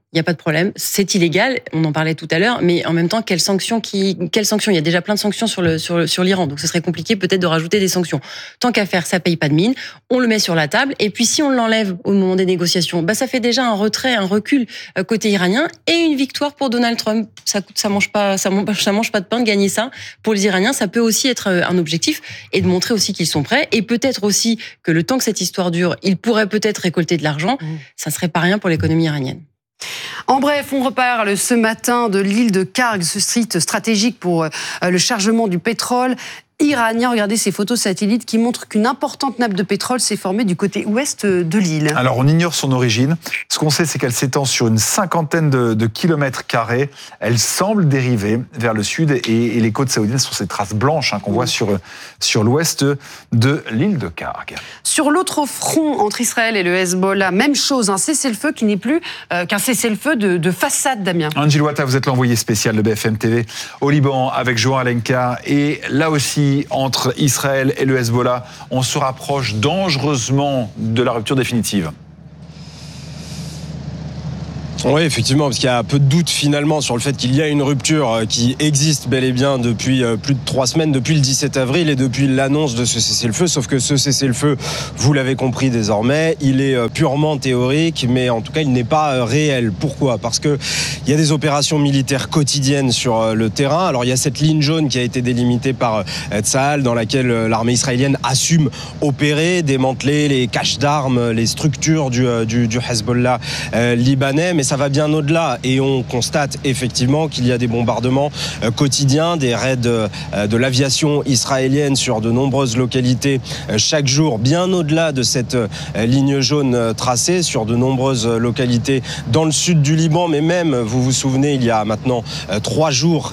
il n'y a pas de problème, c'est illégal, on en parlait tout à l'heure, mais en même temps, quelles sanctions? Il y a déjà plein de sanctions sur l'Iran, donc ce serait compliqué peut-être de rajouter des sanctions. Tant qu'à faire, ça paye pas de mine, on le met sur la table, et puis si on l'enlève au moment des négociations, ça fait déjà un retrait, un recul côté iranien, et une victoire pour Donald Trump. Ça mange pas de pain de gagner ça. Pour les Iraniens, ça peut aussi être un objectif, et de montrer aussi qu'ils sont prêts, et peut-être aussi que le temps que cette histoire dure, ils pourraient peut-être récolter de l'argent, ça serait pas rien pour l'économie iranienne. En bref, on reparle ce matin de l'île de Karg, ce site stratégique pour le chargement du pétrole iranien. Regardez ces photos satellites qui montrent qu'une importante nappe de pétrole s'est formée du côté ouest de l'île. Alors, on ignore son origine. Ce qu'on sait, c'est qu'elle s'étend sur une 50aine de kilomètres carrés. Elle semble dériver vers le sud et les côtes saoudiennes sont ces traces blanches qu'on voit sur l'ouest de l'île de Karg. Sur l'autre front entre Israël et le Hezbollah, même chose, un cessez-le-feu qui n'est plus qu'un cessez-le-feu de façade, Damien. Angie Louata, vous êtes l'envoyé spécial de BFM TV au Liban avec Joan Alenka. Et là aussi, entre Israël et le Hezbollah, on se rapproche dangereusement de la rupture définitive. Oui, effectivement, parce qu'il y a peu de doute finalement sur le fait qu'il y a une rupture qui existe bel et bien depuis plus de 3 semaines, depuis le 17 avril et depuis l'annonce de ce cessez-le-feu. Sauf que ce cessez-le-feu, vous l'avez compris désormais, il est purement théorique, mais en tout cas, il n'est pas réel. Pourquoi ? Parce que il y a des opérations militaires quotidiennes sur le terrain. Alors, il y a cette ligne jaune qui a été délimitée par Tsahal, dans laquelle l'armée israélienne assume opérer, démanteler les caches d'armes, les structures du Hezbollah libanais. Mais ça va bien au-delà et on constate effectivement qu'il y a des bombardements quotidiens, des raids de l'aviation israélienne sur de nombreuses localités chaque jour, bien au-delà de cette ligne jaune tracée, sur de nombreuses localités dans le sud du Liban, mais même, vous vous souvenez, il y a maintenant 3 jours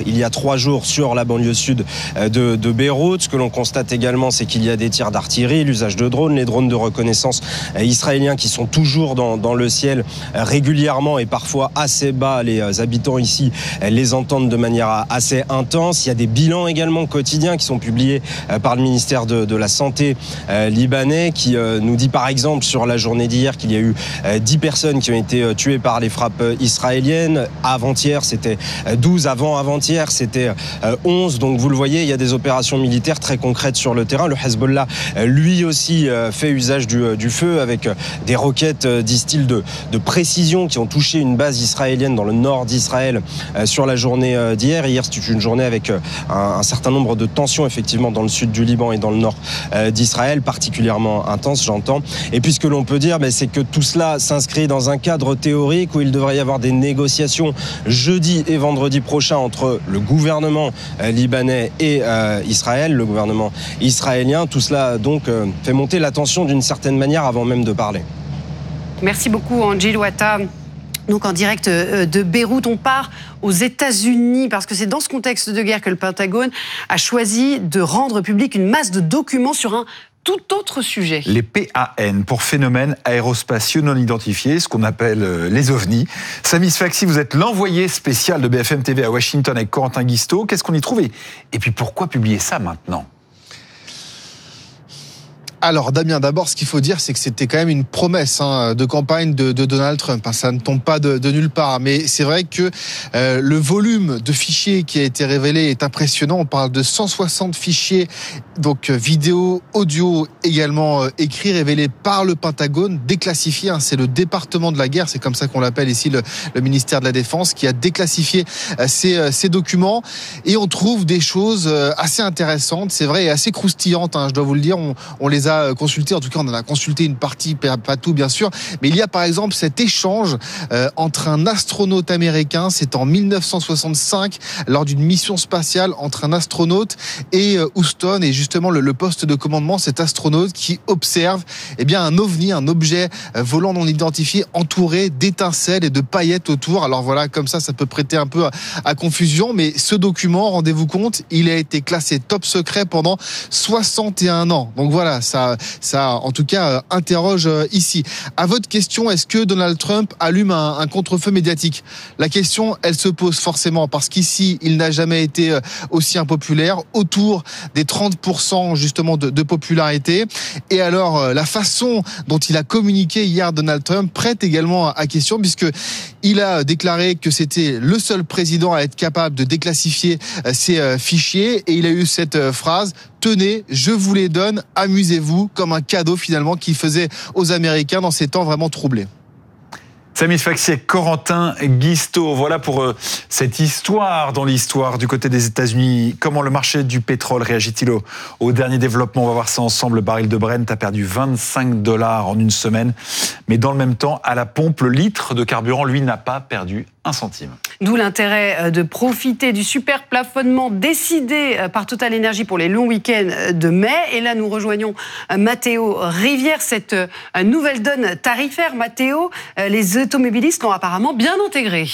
sur la banlieue sud de Beyrouth. Ce que l'on constate également, c'est qu'il y a des tirs d'artillerie, l'usage de drones, les drones de reconnaissance israéliens qui sont toujours dans le ciel régulièrement et parfois assez bas. Les habitants ici les entendent de manière assez intense. Il y a des bilans également quotidiens qui sont publiés par le ministère de la Santé libanais qui nous dit par exemple sur la journée d'hier qu'il y a eu 10 personnes qui ont été tuées par les frappes israéliennes. Avant-hier, c'était 12. Avant-hier, c'était 11. Donc vous le voyez, il y a des opérations militaires très concrètes sur le terrain. Le Hezbollah, lui aussi, fait usage du feu avec des roquettes, disent-ils, de précision qui ont touché une base israélienne dans le nord d'Israël sur la journée d'hier. Hier, c'était une journée avec un certain nombre de tensions, effectivement, dans le sud du Liban et dans le nord d'Israël, particulièrement intense, j'entends. Et puis, ce que l'on peut dire, c'est que tout cela s'inscrit dans un cadre théorique où il devrait y avoir des négociations jeudi et vendredi prochain entre le gouvernement libanais et Israël, le gouvernement israélien. Tout cela, donc, fait monter la tension d'une certaine manière avant même de parler. Merci beaucoup, Angie Louata. Donc en direct de Beyrouth, on part aux États-Unis parce que c'est dans ce contexte de guerre que le Pentagone a choisi de rendre public une masse de documents sur un tout autre sujet. Les PAN, pour phénomènes aérospatiaux non identifiés, ce qu'on appelle les ovnis. Samy Sfaxi, vous êtes l'envoyé spécial de BFM TV à Washington avec Corentin Guistaud. Qu'est-ce qu'on y trouve ? Et puis pourquoi publier ça maintenant ? Alors Damien, d'abord ce qu'il faut dire c'est que c'était quand même une promesse de campagne de Donald Trump. Ça ne tombe pas de nulle part, mais c'est vrai que le volume de fichiers qui a été révélé est impressionnant. On parle de 160 fichiers, donc vidéo, audio également écrits, révélés par le Pentagone, déclassifiés. C'est le département de la guerre, c'est comme ça qu'on l'appelle ici, le ministère de la Défense, qui a déclassifié ces documents. Et on trouve des choses assez intéressantes, c'est vrai, et assez croustillantes, je dois vous le dire. On les a consulté, en tout cas on en a consulté une partie, pas tout bien sûr, mais il y a par exemple cet échange entre un astronaute américain, c'est en 1965 lors d'une mission spatiale entre un astronaute et Houston, et justement le poste de commandement, cet astronaute qui observe un ovni, un objet volant non identifié entouré d'étincelles et de paillettes autour. Alors voilà, comme ça peut prêter un peu à confusion, mais ce document, rendez-vous compte, il a été classé top secret pendant 61 ans. Donc voilà, ça en tout cas interroge ici. À votre question, est-ce que Donald Trump allume un contre-feu médiatique ? La question, elle se pose forcément parce qu'ici, il n'a jamais été aussi impopulaire, autour des 30% justement de popularité. Et alors, la façon dont il a communiqué hier Donald Trump prête également à question, puisque Il a déclaré que c'était le seul président à être capable de déclassifier ces fichiers et il a eu cette phrase: tenez, je vous les donne, amusez-vous, comme un cadeau finalement qu'il faisait aux Américains dans ces temps vraiment troublés. Samy Sfaxi et Corentin Guistaut. Voilà pour cette histoire dans l'histoire du côté des États-Unis. Comment le marché du pétrole réagit-il au dernier développement? On va voir ça ensemble. Le baril de Brent a perdu $25 en une semaine. Mais dans le même temps, à la pompe, le litre de carburant, lui, n'a pas perdu un centime. D'où l'intérêt de profiter du super plafonnement décidé par Total Energy pour les longs week-ends de mai. Et là, nous rejoignons Mathéo Rivière, cette nouvelle donne tarifaire. Mathéo, les automobilistes l'ont apparemment bien intégré.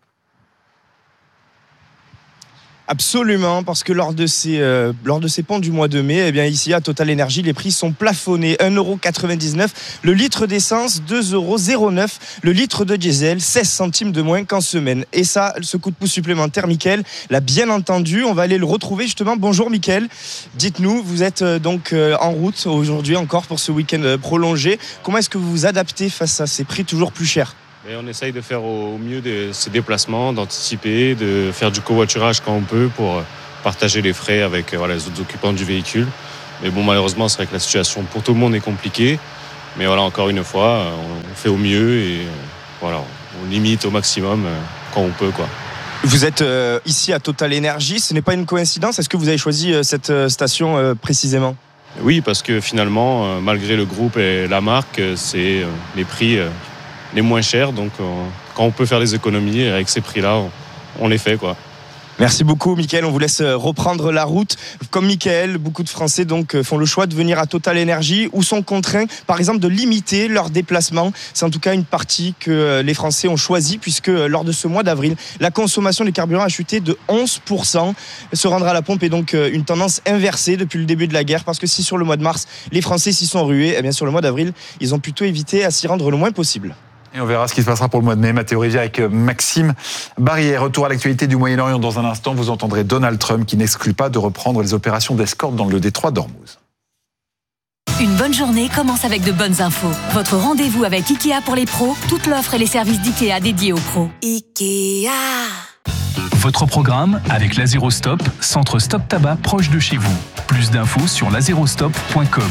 Absolument, parce que lors de ces ponts du mois de mai, eh bien ici à Total Energy, les prix sont plafonnés. 1,99 € le litre d'essence, 2,09 € le litre de diesel, 16 centimes de moins qu'en semaine. Et ça, ce coup de pouce supplémentaire, Mickaël l'a bien entendu. On va aller le retrouver justement. Bonjour Mickaël, dites-nous, vous êtes donc en route aujourd'hui encore pour ce week-end prolongé. Comment est-ce que vous vous adaptez face à ces prix toujours plus chers ? Et on essaye de faire au mieux de ces déplacements, d'anticiper, de faire du covoiturage quand on peut pour partager les frais avec les autres occupants du véhicule. Mais bon, malheureusement, c'est vrai que la situation pour tout le monde est compliquée. Mais voilà, encore une fois, on fait au mieux et on limite au maximum quand on peut, quoi. Vous êtes ici à Total Energy, ce n'est pas une coïncidence. Est-ce que vous avez choisi cette station précisément ? Oui, parce que finalement, malgré le groupe et la marque, c'est les prix les moins chers. Donc, quand on peut faire des économies avec ces prix-là, on les fait, quoi. Merci beaucoup, Mickaël. On vous laisse reprendre la route. Comme Mickaël, beaucoup de Français donc font le choix de venir à Total Energy ou sont contraints, par exemple, de limiter leurs déplacements. C'est en tout cas une partie que les Français ont choisi puisque lors de ce mois d'avril, la consommation de carburant a chuté de 11%. Se rendre à la pompe est donc une tendance inversée depuis le début de la guerre parce que si sur le mois de mars, les Français s'y sont rués, eh bien sur le mois d'avril, ils ont plutôt évité à s'y rendre le moins possible. Et on verra ce qui se passera pour le mois de mai. Mathéo Rivière avec Maxime Barrière. Retour à l'actualité du Moyen-Orient. Dans un instant, vous entendrez Donald Trump qui n'exclut pas de reprendre les opérations d'escorte dans le détroit d'Ormuz. Une bonne journée commence avec de bonnes infos. Votre rendez-vous avec Ikea pour les pros, toute l'offre et les services d'Ikea dédiés aux pros. Ikea. Votre programme avec l'Azerostop, centre stop tabac proche de chez vous. Plus d'infos sur lazerostop.com.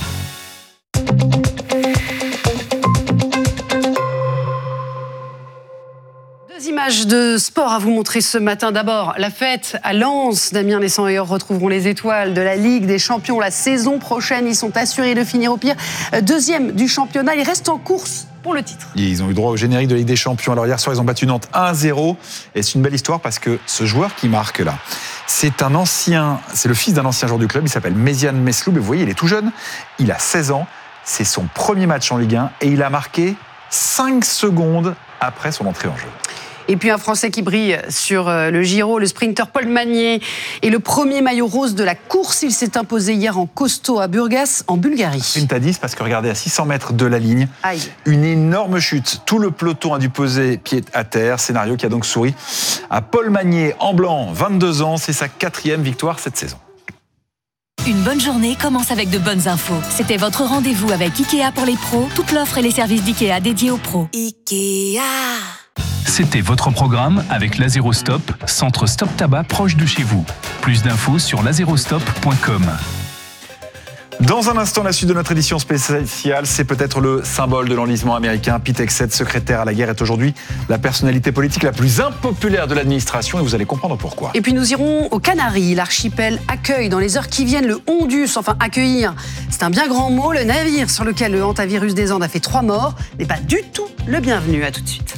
Images de sport à vous montrer ce matin. D'abord, la fête à Lens. Damien Lessenheuer retrouveront les étoiles de la Ligue des Champions la saison prochaine. Ils sont assurés de finir au pire deuxième du championnat. Ils restent en course pour le titre. Ils ont eu droit au générique de la Ligue des Champions. Alors hier soir, ils ont battu Nantes 1-0. Et c'est une belle histoire parce que ce joueur qui marque là, c'est le fils d'un ancien joueur du club. Il s'appelle Méziane Mesloub. Et vous voyez, il est tout jeune. Il a 16 ans. C'est son premier match en Ligue 1 et il a marqué 5 secondes après son entrée en jeu. Et puis un Français qui brille sur le Giro, le sprinter Paul Magnier est le premier maillot rose de la course. Il s'est imposé hier en costaud à Burgas, en Bulgarie. Sprint à 10 parce que regardez, à 600 mètres de la ligne, une énorme chute. Tout le peloton a dû poser pied à terre. Scénario qui a donc souri à Paul Magnier en blanc, 22 ans. C'est sa 4e victoire cette saison. Une bonne journée commence avec de bonnes infos. C'était votre rendez-vous avec Ikea pour les pros, toute l'offre et les services d'Ikea dédiés aux pros. Ikea. C'était votre programme avec l'Azerostop, centre stop tabac proche de chez vous. Plus d'infos sur lazerostop.com. Dans un instant, la suite de notre édition spéciale, c'est peut-être le symbole de l'enlisement américain. Pete Hegseth, secrétaire à la guerre, est aujourd'hui la personnalité politique la plus impopulaire de l'administration et vous allez comprendre pourquoi. Et puis nous irons aux Canaries. L'archipel accueille dans les heures qui viennent le Ondius. Enfin, accueillir, c'est un bien grand mot. Le navire sur lequel le hantavirus des Andes a fait 3 morts n'est pas du tout le bienvenu. À tout de suite.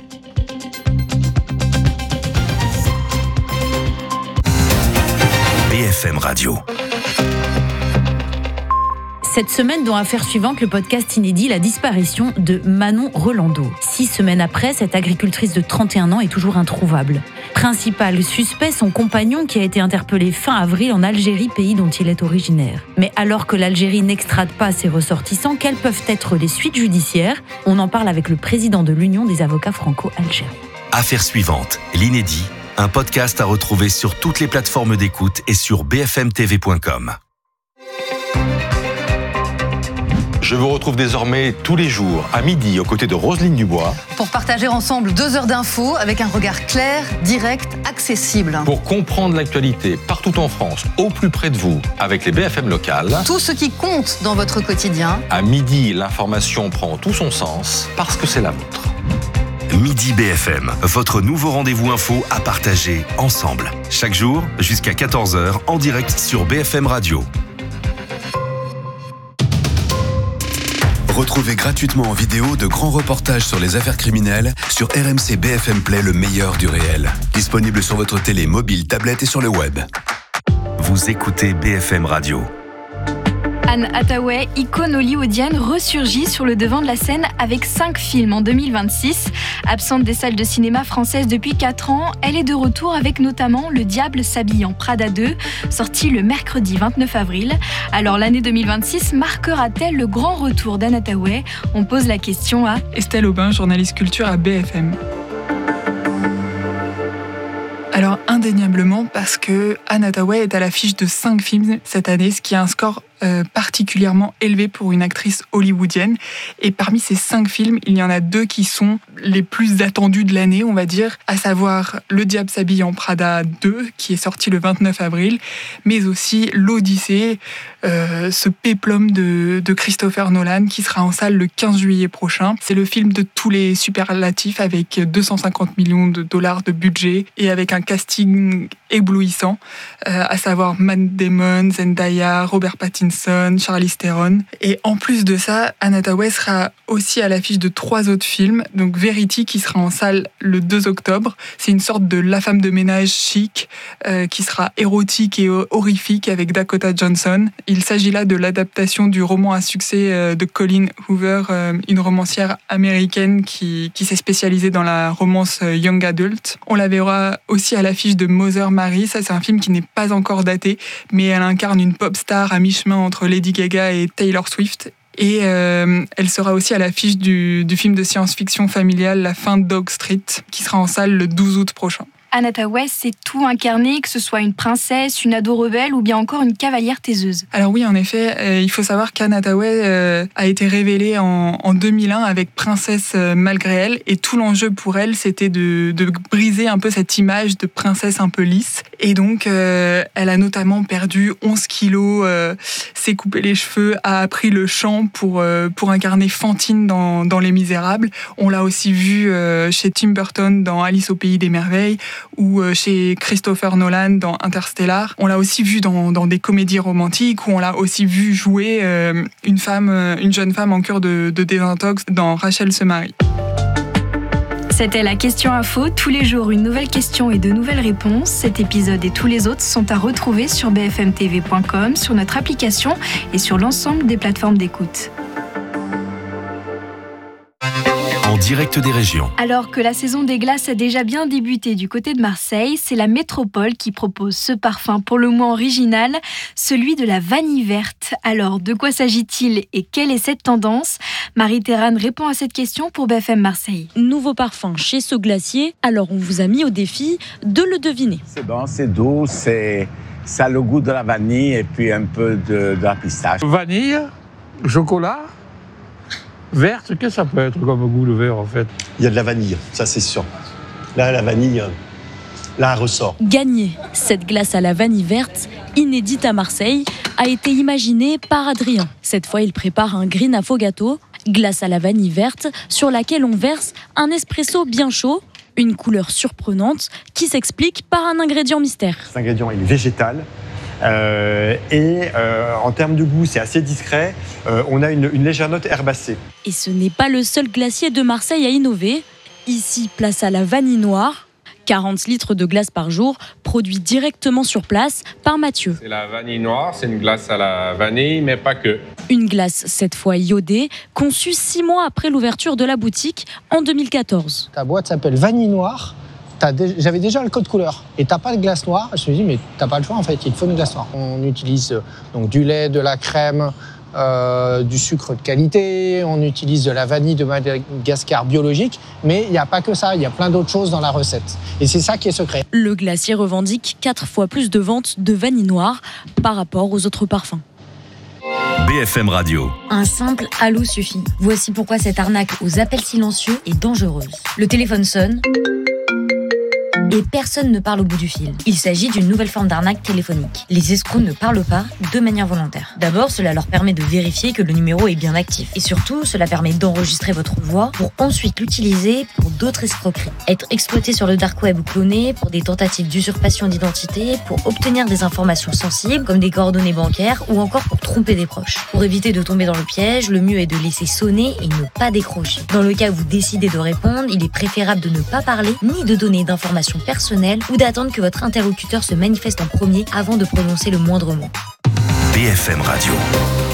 BFM Radio. Cette semaine, dans Affaires suivantes, le podcast inédit, la disparition de Manon Rolando. 6 semaines après, cette agricultrice de 31 ans est toujours introuvable. Principal suspect, son compagnon qui a été interpellé fin avril en Algérie, pays dont il est originaire. Mais alors que l'Algérie n'extrade pas ses ressortissants, quelles peuvent être les suites judiciaires ? On en parle avec le président de l'Union des avocats franco-algériens. Affaires suivantes, l'inédit, un podcast à retrouver sur toutes les plateformes d'écoute et sur bfmtv.com. Je vous retrouve désormais tous les jours à midi aux côtés de Roselyne Dubois. Pour partager ensemble 2 heures d'infos avec un regard clair, direct, accessible. Pour comprendre l'actualité partout en France, au plus près de vous, avec les BFM locales. Tout ce qui compte dans votre quotidien. À midi, l'information prend tout son sens parce que c'est la vôtre. Midi BFM, votre nouveau rendez-vous info à partager ensemble. Chaque jour, jusqu'à 14h, en direct sur BFM Radio. Retrouvez gratuitement en vidéo de grands reportages sur les affaires criminelles sur RMC BFM Play, le meilleur du réel. Disponible sur votre télé, mobile, tablette et sur le web. Vous écoutez BFM Radio. Anne Hathaway, icône hollywoodienne, ressurgit sur le devant de la scène avec 5 films en 2026. Absente des salles de cinéma françaises depuis 4 ans, elle est de retour avec notamment Le Diable s'habille en Prada 2, sorti le mercredi 29 avril. Alors l'année 2026 marquera-t-elle le grand retour d'Anne Hathaway ? On pose la question à Estelle Aubin, journaliste culture à BFM. Alors indéniablement parce que Anne Hathaway est à l'affiche de 5 films cette année, ce qui est un score particulièrement élevé pour une actrice hollywoodienne. Et parmi ces 5 films, il y en a 2 qui sont les plus attendus de l'année, on va dire, à savoir Le Diable s'habille en Prada 2, qui est sorti le 29 avril, mais aussi L'Odyssée, ce péplum de Christopher Nolan, qui sera en salle le 15 juillet prochain. C'est le film de tous les superlatifs, avec 250 millions de dollars de budget et avec un casting éblouissant, à savoir Matt Damon, Zendaya, Robert Pattinson, Charlize Theron. Et en plus de ça, Anne Hathaway sera aussi à l'affiche de 3 autres films. Donc Verity, qui sera en salle le 2 octobre. C'est une sorte de La femme de ménage chic, qui sera érotique et horrifique avec Dakota Johnson. Il s'agit là de l'adaptation du roman à succès de Colleen Hoover, une romancière américaine qui s'est spécialisée dans la romance young adult. On la verra aussi à l'affiche de Mother Mary. Ça, c'est un film qui n'est pas encore daté, mais elle incarne une pop star à mi-chemin entre Lady Gaga et Taylor Swift. Et elle sera aussi à l'affiche du film de science-fiction familial La fin de Dog Street, qui sera en salle le 12 août prochain. Anne Hathaway, c'est tout incarné, que ce soit une princesse, une ado rebelle ou bien encore une cavalière taiseuse. Alors oui, en effet, il faut savoir qu'Anne Hathaway a été révélée en 2001 avec Princesse malgré elle, et tout l'enjeu pour elle, c'était de briser un peu cette image de princesse un peu lisse. Et donc, elle a notamment perdu 11 kilos, s'est coupé les cheveux, a appris le chant pour incarner Fantine dans Les Misérables. On l'a aussi vue chez Tim Burton dans Alice au Pays des Merveilles, ou chez Christopher Nolan dans Interstellar. On l'a aussi vu dans des comédies romantiques, où on l'a aussi vu jouer une jeune femme en cure de désintox dans Rachel se marie. C'était la question info. Tous les jours, une nouvelle question et de nouvelles réponses. Cet épisode et tous les autres sont à retrouver sur bfmtv.com, sur notre application et sur l'ensemble des plateformes d'écoute. En direct des régions. Alors que la saison des glaces a déjà bien débuté du côté de Marseille, c'est la métropole qui propose ce parfum pour le moins original, celui de la vanille verte. Alors, de quoi s'agit-il et quelle est cette tendance ? Marie-Thérèse répond à cette question pour BFM Marseille. Nouveau parfum chez ce glacier, alors on vous a mis au défi de le deviner. C'est bon, c'est doux, ça a le goût de la vanille et puis un peu de la pistache. Vanille, chocolat, verte, qu'est-ce que ça peut être comme goût le vert en fait ? Il y a de la vanille, ça c'est sûr. Là, la vanille, là, elle ressort. Gagné, cette glace à la vanille verte, inédite à Marseille, a été imaginée par Adrien. Cette fois, il prépare un green affogato, glace à la vanille verte, sur laquelle on verse un espresso bien chaud, une couleur surprenante qui s'explique par un ingrédient mystère. Cet ingrédient, il est végétal. En termes de goût, c'est assez discret. On a une légère note herbacée. Et ce n'est pas le seul glacier de Marseille à innover. Ici, place à la vanille noire. 40 litres de glace par jour, produit directement sur place par Mathieu. C'est la vanille noire, c'est une glace à la vanille, mais pas que. Une glace, cette fois iodée, conçue 6 mois après l'ouverture de la boutique en 2014. Ta boîte s'appelle vanille noire. J'avais déjà le code couleur et t'as pas de glace noire. Je me suis dit mais t'as pas le choix en fait, il te faut une glace noire. On utilise donc du lait, de la crème, du sucre de qualité, on utilise de la vanille de Madagascar biologique, mais il n'y a pas que ça, il y a plein d'autres choses dans la recette. Et c'est ça qui est secret. Le glacier revendique 4 fois plus de ventes de vanille noire par rapport aux autres parfums. BFM Radio. Un simple allô suffit. Voici pourquoi cette arnaque aux appels silencieux est dangereuse. Le téléphone sonne et personne ne parle au bout du fil. Il s'agit d'une nouvelle forme d'arnaque téléphonique. Les escrocs ne parlent pas de manière volontaire. D'abord, cela leur permet de vérifier que le numéro est bien actif. Et surtout, cela permet d'enregistrer votre voix pour ensuite l'utiliser pour d'autres escroqueries. Être exploité sur le dark web ou cloné pour des tentatives d'usurpation d'identité, pour obtenir des informations sensibles comme des coordonnées bancaires ou encore pour tromper des proches. Pour éviter de tomber dans le piège, le mieux est de laisser sonner et ne pas décrocher. Dans le cas où vous décidez de répondre, il est préférable de ne pas parler ni de donner d'informations personnelles ou d'attendre que votre interlocuteur se manifeste en premier avant de prononcer le moindre mot. BFM Radio.